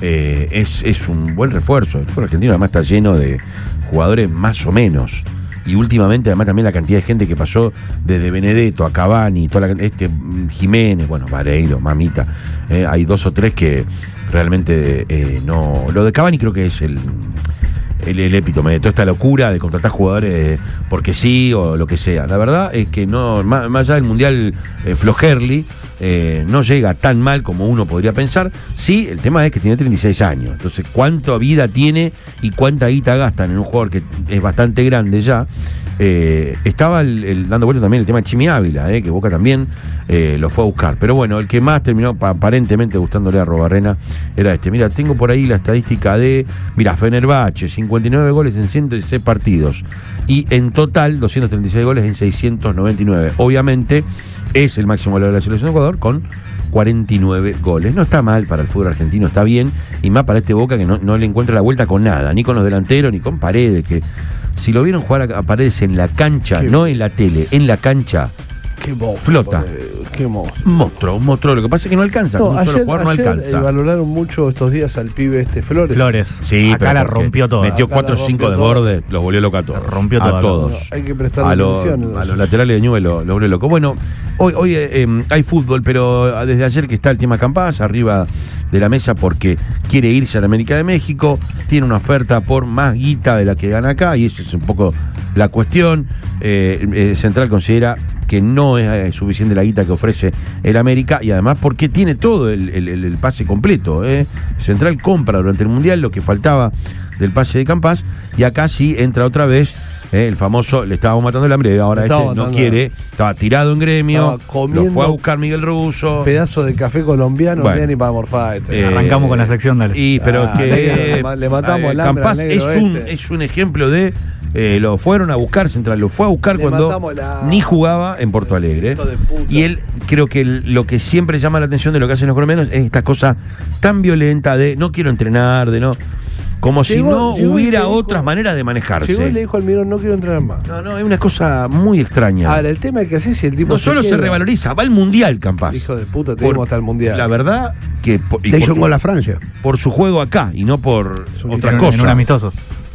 es un buen refuerzo. El fútbol argentino además está lleno de jugadores más o menos. Y últimamente, además, también la cantidad de gente que pasó desde Benedetto a Cavani, toda Jiménez, Vareiro, Mamita. Hay 2 o 3 que realmente no. Lo de Cavani creo que es el epítome de toda esta locura de contratar jugadores porque sí o lo que sea. La verdad es que no, más allá del Mundial Flojerli, no llega tan mal como uno podría pensar. Sí, el tema es que tiene 36 años. Entonces, ¿cuánta vida tiene y cuánta guita gastan en un jugador que es bastante grande ya? Estaba dando vuelta también el tema de Chimi Ávila, que Boca también lo fue a buscar. Pero bueno, el que más terminó aparentemente gustándole a Robarrena era este. Mira, tengo por ahí la estadística de, Fenerbahce, 59 goles en 116 partidos. Y en total, 236 goles en 699. Obviamente, es el máximo goleador de la selección de Ecuador con 49 goles. No está mal para el fútbol argentino, está bien. Y más para este Boca que no le encuentra la vuelta con nada, ni con los delanteros, ni con Paredes, que si lo vieron jugar a Paredes en la cancha, no en la tele, en la cancha, flota. Qué monstruo. Un monstruo. Lo que pasa es que no alcanza. Un solo jugador no alcanza. Valoraron mucho estos días al pibe Flores. Sí, acá la rompió toda. Metió 4 o 5 de borde, los volvió loca a todos. Rompió a todos. No, hay que prestarle atención. A los laterales de Ñuble los volvió loco. Bueno, hoy hay fútbol, pero desde ayer que está el tema Campás arriba de la mesa porque quiere irse a la América de México, tiene una oferta por más guita de la que gana acá y eso es un poco la cuestión. Central considera que no es suficiente la guita que ofrece el América y además porque tiene todo el pase completo. Central compra durante el Mundial lo que faltaba del pase de Campás y acá sí entra otra vez el famoso, le estábamos matando el hambre, ahora no quiere, estaba tirado en Gremio, lo fue a buscar Miguel Russo. Pedazo de café colombiano, no ni para morfar. Arrancamos con la sección de le matamos el hambre. Campás es un ejemplo de lo fueron a buscar Central, lo fue a buscar cuando ni jugaba en Porto Alegre. Y él, creo que lo que siempre llama la atención de lo que hacen los colombianos es esta cosa tan violenta de no quiero entrenar, de no. Como si no hubiera otras maneras de manejarse. Llegó y le dijo al Almirón, no quiero entrenar más. No, es una cosa muy extraña. Ahora, el tema es que así si el tipo no solo se revaloriza, va al Mundial, Campás. Hijo de puta, tenemos hasta el Mundial. La verdad que... Le hizo un gol a Francia. Por su juego acá y no por otras cosas. En un amistoso.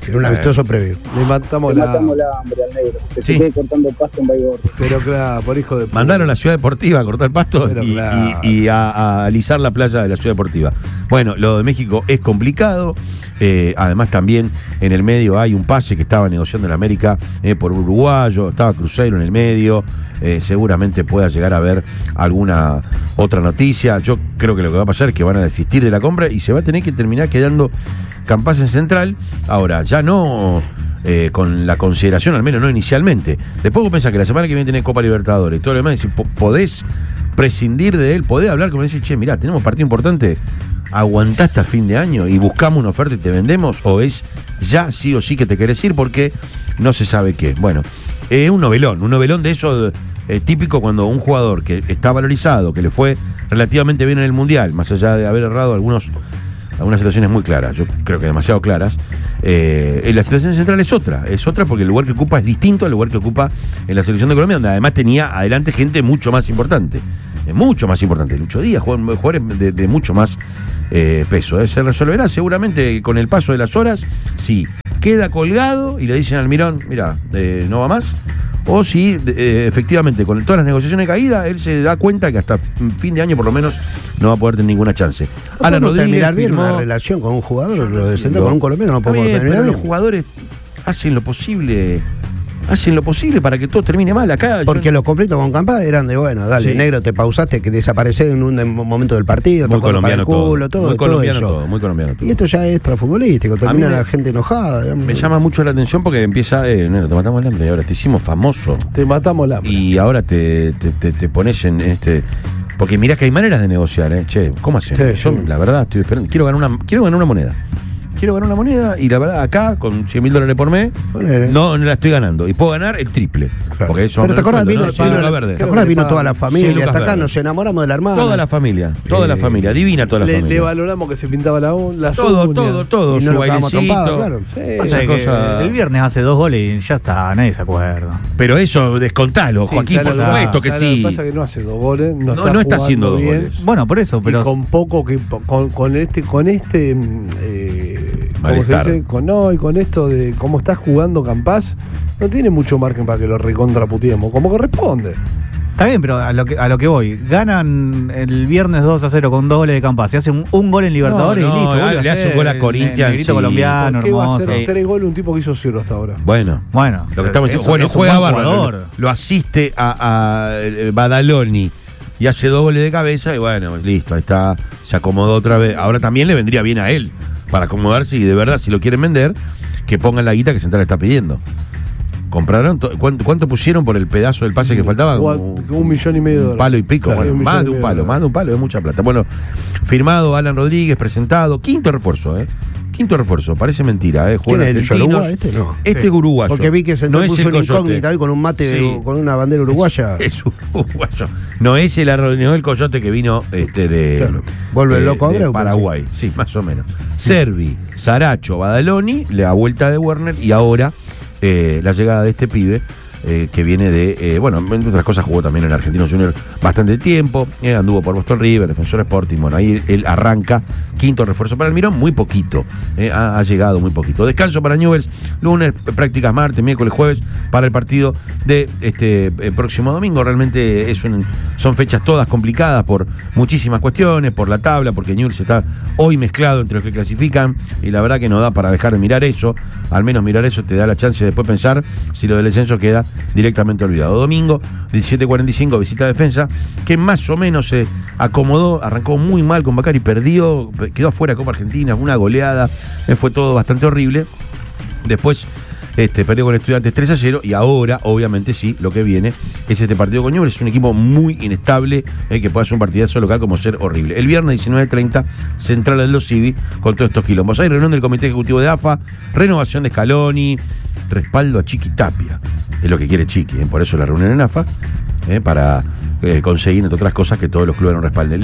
En un amistoso previo. Le matamos la hambre al negro. Que se quede cortando pasto en Baigorri. Pero claro, por hijo de puta. Mandaron a la Ciudad Deportiva a cortar pasto y a alisar la playa de la Ciudad Deportiva. Bueno, lo de México es complicado. Además también en el medio hay un pase que estaba negociando en América por uruguayo, estaba Cruzeiro en el medio. Seguramente pueda llegar a haber alguna otra noticia. Yo creo que lo que va a pasar es que van a desistir de la compra y se va a tener que terminar quedando Campás en Central. Ahora, ya no con la consideración, al menos no inicialmente. Después vos pensás que la semana que viene tenés Copa Libertadores y todo lo demás, y podés prescindir de él, podés hablar como decir, che, mirá, tenemos partido importante, aguantá hasta fin de año y buscamos una oferta y te vendemos, o es ya sí o sí que te querés ir porque no se sabe qué. Bueno, un novelón de eso típico cuando un jugador que está valorizado, que le fue relativamente bien en el Mundial, más allá de haber errado algunas situaciones muy claras, yo creo que demasiado claras, la situación central es otra porque el lugar que ocupa es distinto al lugar que ocupa en la selección de Colombia, donde además tenía adelante gente mucho más importante. Lucho Díaz, jugadores de mucho más peso. Se resolverá seguramente con el paso de las horas si queda colgado y le dicen al Mirón, mira, no va más, o si efectivamente con todas las negociaciones caídas él se da cuenta que hasta fin de año por lo menos no va a poder tener ninguna chance. Alan Rodríguez terminar bien una relación con un jugador, lo de centro con un colombiano no podemos terminar bien. Los jugadores hacen lo posible para que todo termine mal acá. Porque los conflictos con Campás eran de, bueno, dale, sí. Negro, te pausaste, que desapareces en un momento del partido, muy colombiano para el culo, todo. Muy colombiano todo, muy colombiano todo. Y esto ya es extrafutbolístico, termina la gente enojada. Digamos. Me llama mucho la atención porque empieza, Negro, te matamos el hambre y ahora te hicimos famoso. Te matamos el hambre. Y ahora te pones en este... Porque mirá que hay maneras de negociar, Che, ¿cómo hacen? Yo, la verdad, estoy esperando. Quiero ganar una moneda. Y la verdad, acá, con $100.000 por mes, no la estoy ganando. Y puedo ganar el triple. Claro. Porque eso pero te acuerdas, vino toda la familia. Hasta acá nos enamoramos de la hermana. Toda la familia, divina toda la familia. Le valoramos que se pintaba la todo. Y su no bailecito. Claro. El viernes hace 2 goles y ya está, nadie se acuerda. Pero eso, descontalo, Joaquín, por supuesto que sí. Lo que pasa es que no hace 2 goles. No está haciendo 2 goles. Bueno, por eso, pero. Y con poco que. Con este malestar. Con esto de cómo está jugando Campás, no tiene mucho margen para que lo recontraputiemos, como corresponde. Está bien, pero a lo que voy, ganan el viernes 2-0 con 2 goles de Campás, y hacen un gol en Libertadores y listo. Le hace un gol a Corinthians. Colombiano, ¿por qué va a hacer 3 goles un tipo que hizo 0 hasta ahora? Bueno, lo que estamos diciendo, juega bárbaro. Lo asiste a Badaloni y hace 2 goles de cabeza y bueno, listo, ahí está, se acomodó otra vez. Ahora también le vendría bien a él para acomodarse y de verdad, si lo quieren vender, que pongan la guita que Central está pidiendo. ¿Compraron? ¿Cuánto pusieron por el pedazo del pase que faltaba? $1,5 millones. Un palo y pico. Claro, bueno, más de un palo, es mucha plata. Bueno, firmado Alan Rodríguez, presentado. Quinto refuerzo, parece mentira, ¿Quién es el Uruguay? No. Este es uruguayo. Porque vi que Central puso una incógnita hoy con un mate, con una bandera uruguaya. Es uruguayo. No es el Coyote que vino claro. Vuelve el loco ahora. Paraguay, sí, más o menos. Servi, Saracho, Badaloni, la vuelta de Werner y ahora la llegada de este pibe que viene de, entre otras cosas jugó también en Argentinos Juniors bastante tiempo, anduvo por Boston River, Defensor Sporting, bueno, ahí él arranca, quinto refuerzo para el Mirón, muy poquito, ha llegado muy poquito. Descanso para Newell's, lunes, prácticas martes, miércoles, jueves, para el partido de este próximo domingo. Realmente son fechas todas complicadas por muchísimas cuestiones, por la tabla, porque Newell's está hoy mezclado entre los que clasifican, y la verdad que no da para dejar de mirar eso, al menos mirar eso te da la chance de después pensar si lo del descenso queda directamente olvidado. Domingo, 17:45, visita a Defensa, que más o menos se acomodó, arrancó muy mal con Bacari, perdió, quedó afuera de Copa Argentina, una goleada, fue todo bastante horrible. Después perdió con Estudiantes 3-0 y ahora, obviamente sí, lo que viene es este partido con Newell's. Es un equipo muy inestable, que puede hacer un partidazo local como ser horrible. El viernes 19:30, Central Aldo Civi con todos estos quilombos. Hay reunión del Comité Ejecutivo de AFA, renovación de Scaloni, respaldo a Chiqui Tapia. Es lo que quiere Chiqui, por eso la reunión en AFA, para conseguir, entre otras cosas, que todos los clubes nos respalden.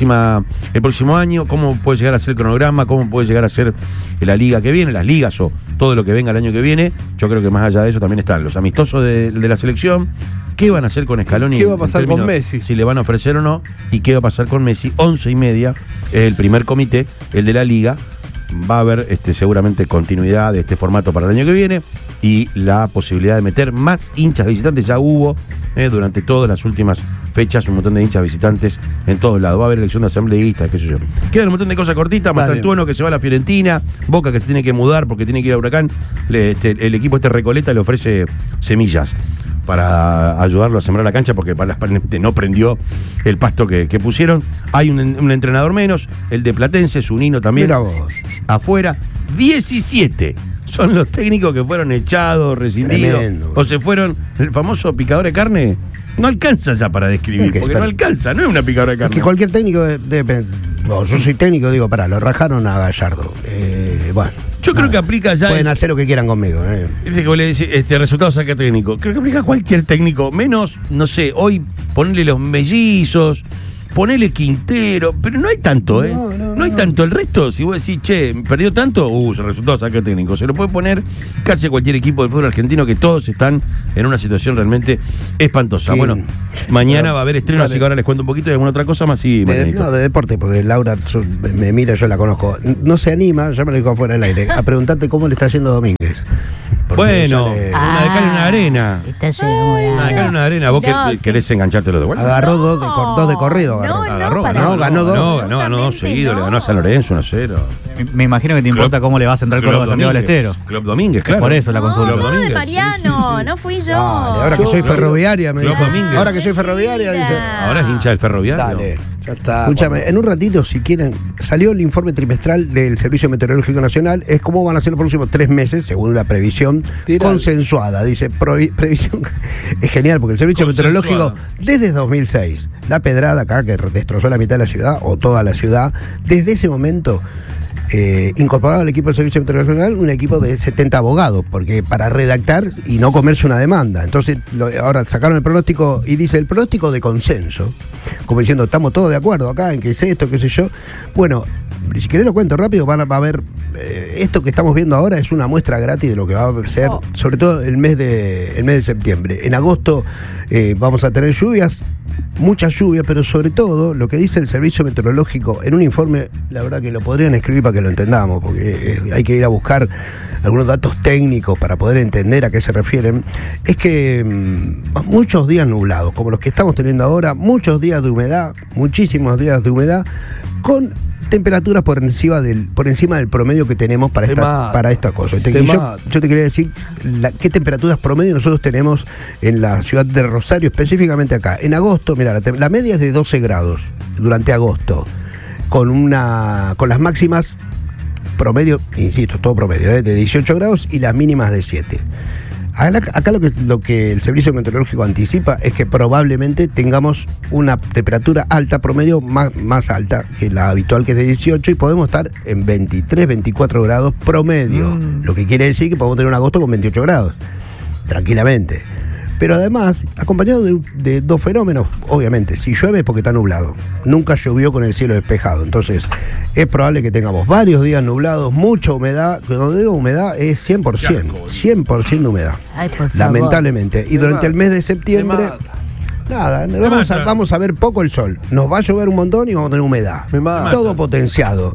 El próximo año, ¿cómo puede llegar a ser el cronograma? ¿Cómo puede llegar a ser la liga que viene? Las ligas o todo lo que venga el año que viene. Yo creo que más allá de eso también están los amistosos de la selección. ¿Qué van a hacer con Scaloni? ¿Qué va a pasar con Messi? Si le van a ofrecer o no. ¿Y qué va a pasar con Messi? 11:30 es el primer comité, el de la liga, va a haber seguramente continuidad de este formato para el año que viene y la posibilidad de meter más hinchas visitantes. Ya hubo durante todas las últimas fechas un montón de hinchas visitantes en todos lados. Va a haber elección de asambleístas, qué sé yo. Quedan un montón de cosas cortitas. Mastantuono que se va a la Fiorentina, Boca que se tiene que mudar porque tiene que ir a Huracán. El equipo Recoleta le ofrece semillas para ayudarlo a sembrar la cancha porque aparentemente no prendió el pasto que pusieron. Hay un entrenador menos, el de Platense, Zunino también. Mira vos. Afuera. 17 son los técnicos que fueron echados, rescindidos. Tremendo. O se fueron. El famoso picador de carne no alcanza ya para describir, porque no alcanza, no es una picadora de carne. Es que cualquier técnico no, yo soy técnico, digo, lo rajaron a Gallardo. Bueno. Yo creo que aplica ya. Pueden hacer lo que quieran conmigo. Dice que vos le decís, resultado saca técnico. Creo que aplica cualquier técnico, menos, no sé, hoy ponerle los mellizos, ponerle Quintero, pero no hay tanto, No hay tanto. El resto, si vos decís, che, perdió tanto, se resultado saca técnico. Se lo puede poner casi cualquier equipo del fútbol argentino, que todos están en una situación realmente espantosa. Sí. Bueno, mañana va a haber estreno, así que ahora les cuento un poquito de alguna otra cosa más. Sí, de deporte, porque Laura me mira, yo la conozco. No se anima, ya me lo dijo afuera del aire, a preguntarte cómo le está yendo a Domínguez. Bueno, una de cal y una arena. Una de cal y una arena. ¿Vos querés enganchártelo de vuelta? Agarró dos de corrido. Ganó dos seguidos, le ganó a San Lorenzo 1-0. Me imagino que te importa cómo le va a centrar Córdoba a Santiago del Estero. Club Domínguez, claro. Por eso la consulta. No, Mariano, no fui yo. Ahora que soy ferroviaria, me dijo. Ahora que soy ferroviaria, dice. Ahora es hincha del Ferroviario. Dale. Ya está. Escúchame, en un ratito, si quieren, salió el informe trimestral del Servicio Meteorológico Nacional. Es cómo van a ser los próximos 3 meses, según la previsión consensuada. Dice, previsión. Es genial, porque el Servicio Meteorológico, desde 2006, la pedrada acá, que destrozó la mitad de la ciudad, o toda la ciudad, desde ese momento incorporado al equipo del Servicio Meteorológico Nacional un equipo de 70 abogados, porque para redactar y no comerse una demanda. Entonces, ahora sacaron el pronóstico y dice el pronóstico de consenso, como diciendo, estamos todos de acuerdo acá en que es esto, qué sé yo. Bueno, si querés lo cuento rápido, va a ver, esto que estamos viendo ahora es una muestra gratis de lo que va a ser, sobre todo el mes de septiembre. En agosto vamos a tener lluvias, muchas lluvias, pero sobre todo lo que dice el Servicio Meteorológico en un informe, la verdad que lo podrían escribir para que lo entendamos, porque hay que ir a buscar algunos datos técnicos para poder entender a qué se refieren. Es que muchos días nublados, como los que estamos teniendo ahora, muchos días de humedad, muchísimos días de humedad, con temperaturas por encima del promedio que tenemos para esta cosa. Yo te quería decir qué temperaturas promedio nosotros tenemos en la ciudad de Rosario, específicamente acá. En agosto, mira, la media es de 12 grados durante agosto, con las máximas promedio, insisto, todo promedio, de 18 grados y las mínimas de 7. Acá lo que el Servicio Meteorológico anticipa es que probablemente tengamos una temperatura alta, promedio más alta que la habitual, que es de 18, y podemos estar en 23, 24 grados promedio. Lo que quiere decir que podemos tener un agosto con 28 grados, tranquilamente. Pero además, acompañado de dos fenómenos, obviamente, si llueve es porque está nublado. Nunca llovió con el cielo despejado. Entonces, es probable que tengamos varios días nublados, mucha humedad. Cuando digo humedad es 100%. 100% de humedad. Ay, lamentablemente. Y durante el mes de septiembre, nada, vamos a ver poco el sol. Nos va a llover un montón y vamos a tener humedad. Todo potenciado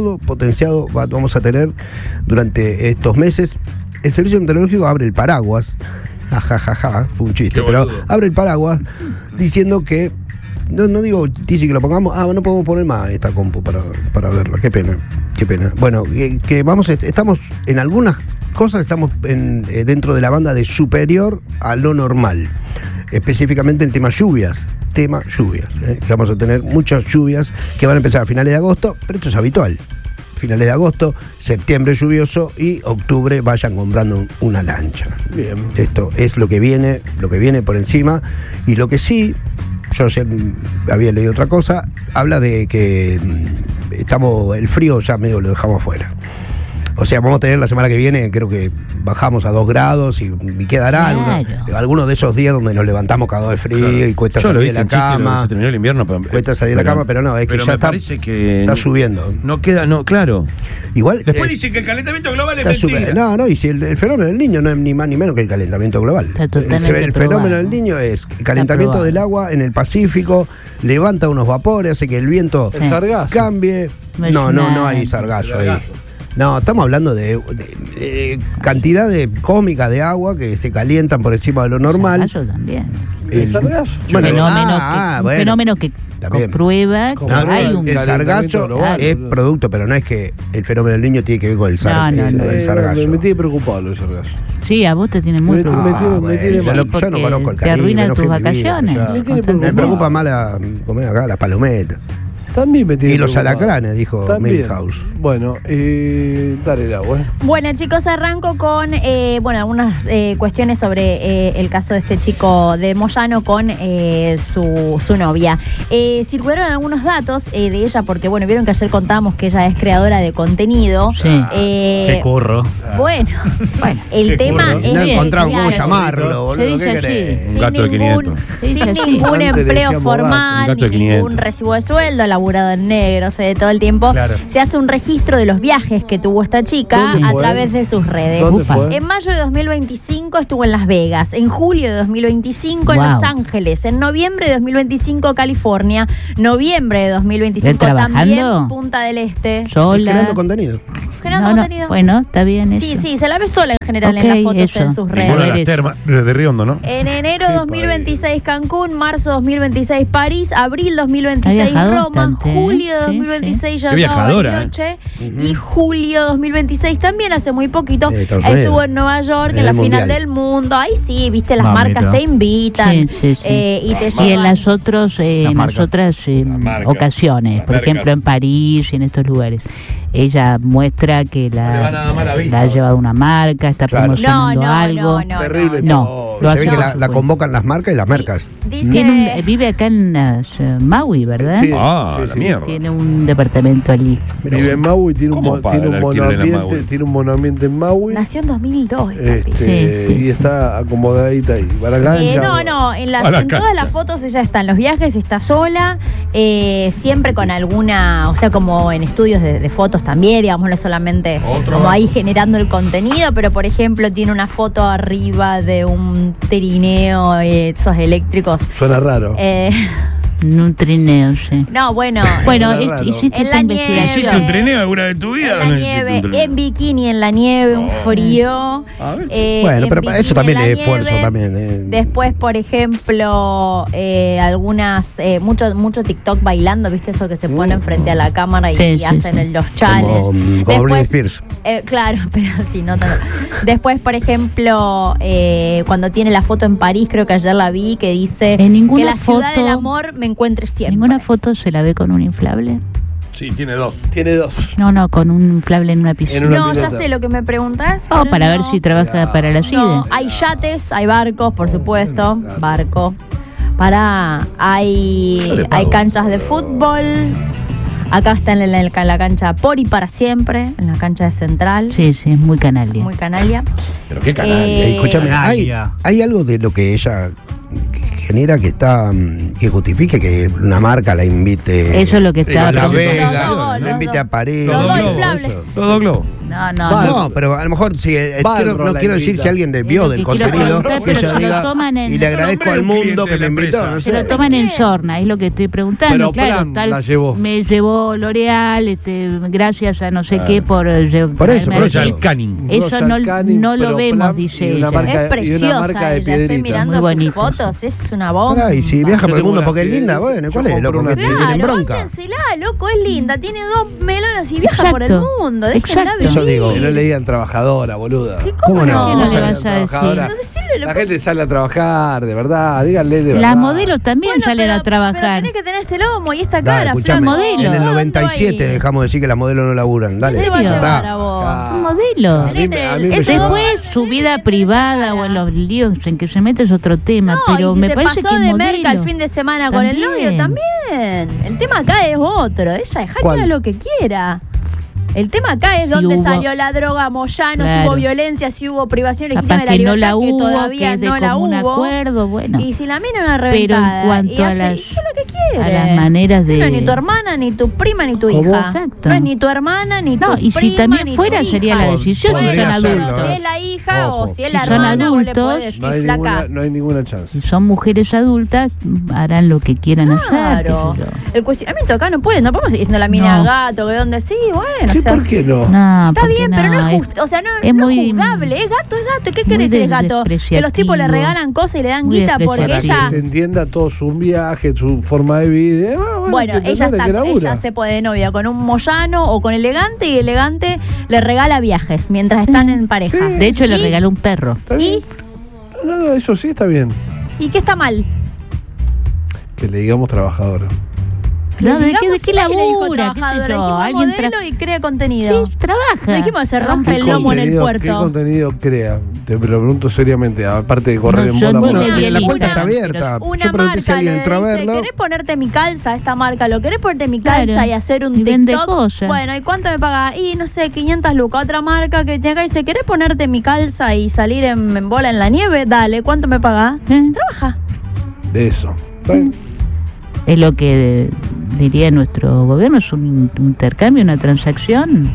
vamos a tener durante estos meses. El Servicio Meteorológico abre el paraguas. Fue un chiste, pero abre el paraguas diciendo que no digo, dice que lo pongamos, no podemos poner más esta compu para verla, qué pena. Bueno, que estamos en algunas cosas, estamos dentro de la banda de superior a lo normal, específicamente en tema lluvias, que vamos a tener muchas lluvias que van a empezar a finales de agosto, pero esto es habitual. Finales de agosto, septiembre lluvioso y octubre vayan comprando una lancha. Bien. Esto es lo que viene por encima. Y lo que sí, yo había leído otra cosa, habla de que el frío ya medio lo dejamos afuera. O sea, vamos a tener la semana que viene, creo que bajamos a 2 grados y quedará algunos de esos días donde nos levantamos cagados de frío y cuesta salir de la cama. Se terminó el invierno, cuesta salir de la cama, pero no, es que ya está subiendo. No queda, claro. Igual. Después dicen que el calentamiento global es mentira. No, y si el fenómeno del Niño no es ni más ni menos que el calentamiento global. El fenómeno del Niño es el calentamiento del agua en el Pacífico, levanta unos vapores, hace que el viento cambie. No hay sargazo ahí. No, estamos hablando de cantidad de cómica de agua que se calientan por encima de lo normal. Eso también. ¿El sargazo? Un fenómeno que comprueba que hay un... El sargazo es producto, pero no es que el fenómeno del niño tiene que ver con el sargazo. Me tiene preocupado el sargazo. Sí, a vos te tiene muy preocupado. Yo no conozco el Caribe. Te arruinan tus vacaciones. Me preocupa más comer acá las palometas. También me tiene y los alacranes, dijo Milhouse. Bueno, dale el agua. Bueno, chicos, arranco con algunas cuestiones sobre el caso de este chico de Moyano con su novia. Circularon algunos datos de ella, porque vieron que ayer contábamos que ella es creadora de contenido. Sí. Qué curro. Bueno, el tema es... No encontraron cómo llamarlo, boludo. ¿Qué querés? Un gato de 500. Sin ningún empleo formal, ni ningún recibo de sueldo, laburado en negro, se ve todo el tiempo. Claro. Se hace un registro de los viajes que tuvo esta chica a través de sus redes. En mayo de 2025 estuvo en Las Vegas, en julio de 2025 en Los Ángeles, en noviembre de 2025 California, noviembre de 2025 también Punta del Este. Sola. Creando contenido. Bueno, está bien. Sí, se la ve sola en general en las fotos en sus redes. Ninguna de las termas de Riondo, ¿no? En enero 2026 Cancún, marzo 2026 París, abril 2026 Roma, julio 2026 ya Bariloche y julio 2026 también hace muy poquito estuvo en Nueva York en la final del mundo. Ahí sí, viste, las marcas te invitan y te llevan. Y en las otras ocasiones, por ejemplo en París y en estos lugares, ella muestra que la ha llevado una marca, está promocionando algo. Terrible. Se ve que la convocan las marcas y las mercas. Vive acá en Maui, ¿verdad? Sí, la mierda. Tiene un departamento allí. Vive en Maui, tiene un monoambiente en Maui. Nació en 2002. Y está acomodadita ahí. ¿Para cancha? En todas las fotos ella está en los viajes, está sola, siempre con alguna, o sea, como en estudios de fotos también, digamos, no solamente como ahí generando el contenido, pero por ejemplo tiene una foto arriba de un trineo, esos eléctricos. Suena raro. Un trineo, sí. No, bueno. Hiciste en la nieve. ¿Hiciste un trineo alguna vez en tu vida? En la nieve, en bikini, en la nieve, un frío. Pero para eso también es esfuerzo también. Después, por ejemplo, algunas, mucho TikTok bailando, ¿viste? Eso que se ponen frente a la cámara y hacen los challenges. Como Britney Spears. Claro, pero sí, no tanto. Después, por ejemplo, cuando tiene la foto en París, creo que ayer la vi, que dice que la ciudad del amor me encuentre siempre. ¿Ninguna foto se la ve con un inflable? Sí, tiene dos. No, con un inflable en una piscina. Ya sé lo que me preguntás. Para ver si trabaja para la CIDE. No, hay yates, hay barcos, por supuesto. Barco. Hay canchas de fútbol. Acá está en la cancha por y para siempre, en la cancha de Central. Sí, es muy canalia. Muy canalia. Pero qué canalia. Escúchame, hay algo de lo que ella genera que justifique que una marca la invite. Eso es lo que está. A La Vega, la invite a París. Los dos globos. No, pero a lo mejor no quiero decir si alguien vio del contenido que ella diga y le agradezco al mundo que me invitó. No sé. Se lo toman en sorna, es lo que estoy preguntando. Pero la llevó. Me llevó L'Oreal, gracias a no sé qué por eso. Eso no lo vemos, dice ella. Es preciosa ella, estoy mirando sus fotos, es una bomba. Y si viaja por el mundo porque es linda, bueno, ¿cuál es? Loco, que tienen bronca. Báncensela, loco, es linda, tiene 2 melones y viaja por el mundo, déjenla vivir. Digo, que no le digan trabajadora, boluda. ¿Cómo no? ¿Qué no le vas a decir? La gente sale a trabajar, de verdad, díganle de verdad. Las modelos también salen a trabajar. Pero tenés que tener este lomo y esta cara, modelo. En el 97 dejamos de decir que las modelos no laburan. Dale. ¿Qué te va a llevar a vos? Un modelo. Después su vida privada o en los líos en que se mete es otro tema, pero me parece que se pasó de merca el fin de semana con el novio también. El tema acá es otro, ella deja lo que quiera. El tema acá es dónde salió la droga, Moyano, si hubo violencia, si hubo privación legítima de la libertad, que todavía no la hubo. Acuerdo, bueno. Y si la mina una reventada. Pero en cuanto a las maneras de... No es ni tu hermana, ni tu prima, ni tu hija. Exacto. No es ni tu hermana, ni tu prima, y si también fuera sería la decisión, si son adultos. Si es la hija o si es la hermana, vos le podés decir flaca. No hay ninguna chance. Si son mujeres adultas, harán lo que quieran hacer. Claro. El cuestionamiento acá no podemos seguir diciendo la mina gato, que donde sí, bueno. Sí, ser. ¿Por qué no? Está bien, pero no es justo. O sea, no es juzgable. Es gato. ¿Qué querés decir gato? Que los tipos le regalan cosas y le dan guita porque para ella. Que se entienda todo su viaje, su forma de vida. Bueno, ella se puede de novia con un Moyano o con Elegante y Elegante le regala viajes mientras están en pareja. De hecho, le regaló un perro. ¿Y? No, eso sí está bien. ¿Y qué está mal? Que le digamos trabajadora. No, ¿de qué labura? Alguien modelo y crea contenido. Sí, trabaja. No dijimos que se rompe el lomo en el puerto. ¿Qué contenido crea? Te lo pregunto seriamente, aparte de correr en bola. Bueno, la puerta está abierta. Yo pregunté si alguien entró a verlo. ¿Querés ponerte mi calza, esta marca? ¿Lo querés ponerte mi calza y hacer un TikTok? Bueno, ¿y cuánto me paga? Y no sé, 500 lucas. Otra marca que tiene acá dice, ¿querés ponerte mi calza y salir en bola en la nieve? Dale, ¿cuánto me paga? Trabaja. De eso. Es lo que diría nuestro gobierno, es un intercambio, una transacción.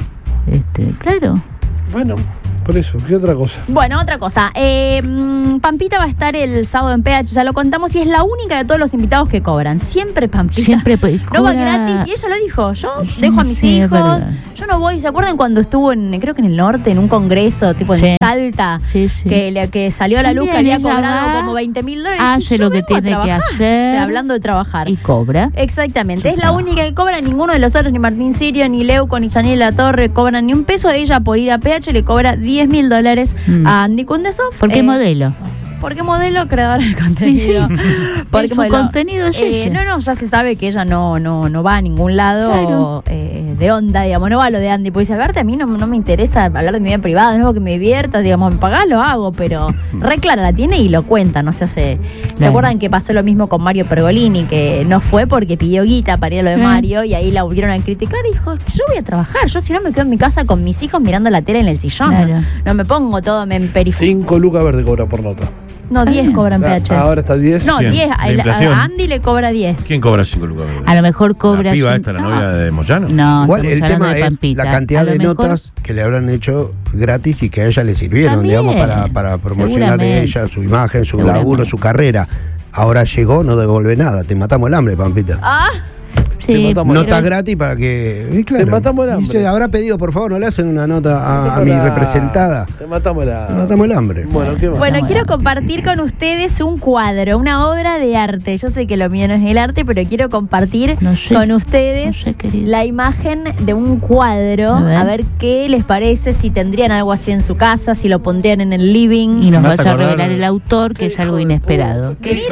Claro. Bueno, por eso, ¿qué otra cosa? Bueno, otra cosa. Pampita va a estar el sábado en PH, ya lo contamos, y es la única de todos los invitados que cobran. Siempre Pampita. Siempre no va gratis, y ella lo dijo. Yo dejo a mis hijos, yo no voy. ¿Se acuerdan cuando estuvo creo que en el norte, en un congreso, tipo en Salta, que salió a la luz que había cobrado como $20,000? Hace lo que tiene que hacer. O sea, hablando de trabajar. Y cobra. Exactamente. Es la única que cobra. Ninguno de los otros, ni Martín Sirio, ni Leuco, ni Chanel La Torre, cobran ni un peso. Ella, por ir a PH, le cobra $10,000 a Andy Kundesov. ¿Por qué modelo? Porque modelo, creadora de contenido. Porque su contenido es ese. No, ya se sabe que ella no va a ningún lado de onda, digamos, no va a lo de Andy. Porque dice, a mí no me interesa hablar de mi vida privada, no es algo que me divierta, digamos, me pagás, lo hago, pero re clara la tiene y lo cuenta, no se hace. ¿Se acuerdan que pasó lo mismo con Mario Pergolini, que no fue porque pidió guita para ir a lo de Mario y ahí la volvieron a criticar y dijo, yo voy a trabajar, yo si no me quedo en mi casa con mis hijos mirando la tele en el sillón, no me pongo todo en periferia. 5 lucas verde cobra por nota. No, 10 cobran PH. Ahora está 10. No, 10. A Andy le cobra 10. ¿Quién cobra 5 lucas? A lo mejor cobra. ¿La piba esta, la novia de Moyano? No, igual el tema es Pampita. La cantidad de notas que le habrán hecho gratis y que a ella le sirvieron, también, digamos, para promocionar ella, su imagen, su laburo, su carrera. Ahora llegó, no devuelve nada. Te matamos el hambre, Pampita. Sí, nota gratis para que. Claro, te matamos el hambre. Habrá pedido, por favor, no le hacen una nota a mi representada. Te matamos el hambre. Bueno, quiero compartir con ustedes un cuadro, una obra de arte. Yo sé que lo mío no es el arte, pero quiero compartir con ustedes la imagen de un cuadro. A ver qué les parece, si tendrían algo así en su casa, si lo pondrían en el living. Y nos va a revelar el autor, que es algo inesperado.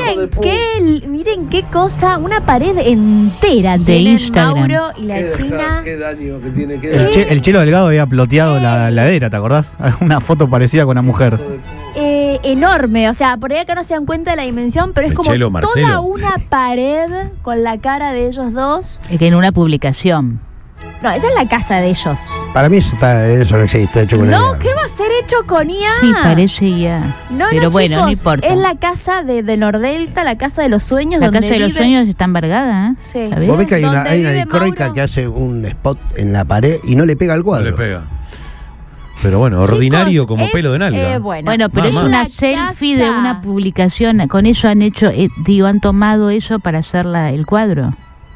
Miren qué cosa, una pared entera de Instagram. Mauro y la China. Qué daño que tiene. El Chelo Delgado había ploteado la heladera, ¿te acordás? Una foto parecida con una mujer. Enorme, o sea, por ahí acá no se dan cuenta de la dimensión, pero es como toda una pared con la cara de ellos dos. Es que en una publicación. No, esa es la casa de ellos. Para mí eso no existe, hecho con IA. No, ¿qué va a ser hecho con IA? Sí, parece IA. Pero bueno, chicos, no importa. Es la casa de Nordelta, la casa de los sueños. La casa de los sueños está embargada, ¿eh? Sí. Vos ves que hay una discórdica que hace un spot en la pared y no le pega al cuadro. No le pega. Pero bueno, ordinario como pelo de nalga. Bueno, pero es una selfie de una publicación. Con eso han hecho, han tomado eso para hacer el cuadro.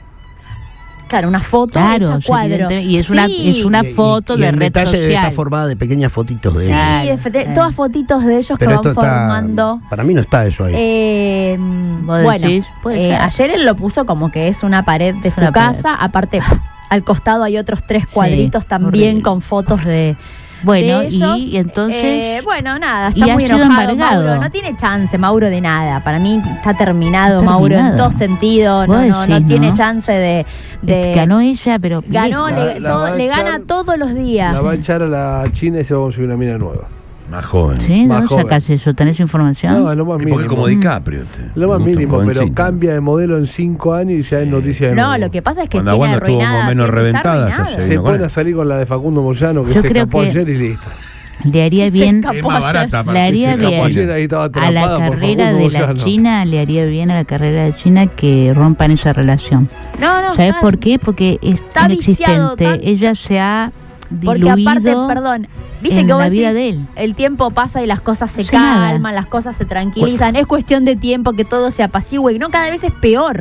Claro, una foto hecha cuadro. Y es una foto de red social. social. Está formada de pequeñas fotitos de ellos. Sí, todas fotitos de ellos pero que van formando. Para mí no está eso ahí. Bueno, ayer él lo puso como que es una pared de su casa. Aparte, al costado hay otros 3 cuadritos también con fotos de... Bueno, y entonces... bueno, nada, está muy enojado Mauro. No tiene chance Mauro de nada. Para mí está terminado Mauro en todo sentido. No tiene chance de... Ganó ella, pero... Ganó, le gana todos los días. La va a echar a la China y se va a conseguir una mina nueva. Más joven. ¿Sí? ¿Dónde sacás eso? ¿Tenés información? No, es lo más mínimo. Porque como DiCaprio. Lo más mínimo, pero cambia de modelo en 5 años y ya es noticia de nuevo. No, lo que pasa es que cuando Wanda estuvo más o menos reventada, se pone a salir con la de Facundo Moyano, que se escapó ayer y listo. Le haría bien, es más barata, le haría bien a la carrera de la China, le haría bien a la carrera de China que rompan esa relación. No, ¿sabes por qué? Porque es inexistente. Ella se ha diluido. Porque aparte, perdón, viste que vos decís, vida de él. El tiempo pasa y las cosas se calman, las cosas se tranquilizan. Es cuestión de tiempo que todo se apacigüe. No, cada vez es peor.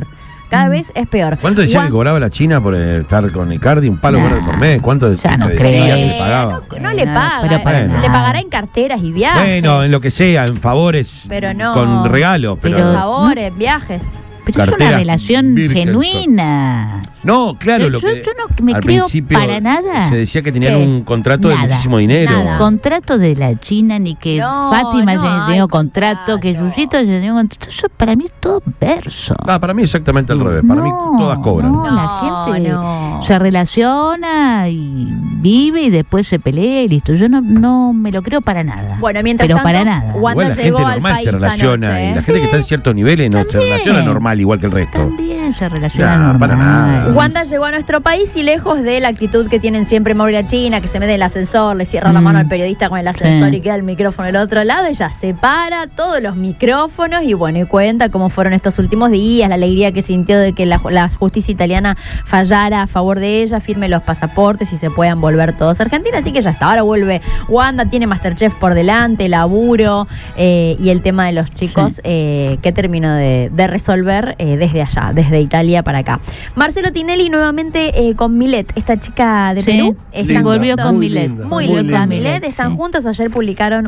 Cada vez es peor. ¿Cuánto decía que cobraba la China por estar con Icardi? ¿Un palo por mes? ¿Cuánto se decía que le pagaba? No le paga. Le pagará en carteras y viajes. Bueno, en lo que sea, en favores. Pero no. Con regalos. Pero favores, viajes. Pero es una relación genuina. No, claro, yo no me creo para nada. Se decía que tenían un contrato de muchísimo dinero. Contrato de la China, ni que Fátima tenía contrato, que Yuyito tenía contrato. Eso para mí es todo verso. Para mí exactamente al revés. Para mí todas cobran. No, la gente se relaciona y vive y después se pelea y listo. Yo no me lo creo para nada. Bueno, mientras tanto, para nada. Wanda la gente normal se relaciona y la gente que está en ciertos niveles no se relaciona normal igual que el resto. También se relaciona normal. Para nada. Wanda llegó a nuestro país y lejos de la actitud que tienen siempre Moria China, que se mete en el ascensor, le cierra la mano al periodista con el ascensor y queda el micrófono del otro lado, ella separa todos los micrófonos y bueno, y cuenta cómo fueron estos últimos días, la alegría que sintió de que la justicia italiana fallara a favor de ella, firme los pasaportes y se puedan volver todos a Argentina, así que ya está, ahora vuelve Wanda, tiene Masterchef por delante, laburo y el tema de los chicos que terminó de resolver desde allá, desde Italia para acá. Marcelo Tinelli nuevamente con Milet, esta chica de Perú. Volvió con Milet. Muy linda. Milet, están juntos, ayer publicaron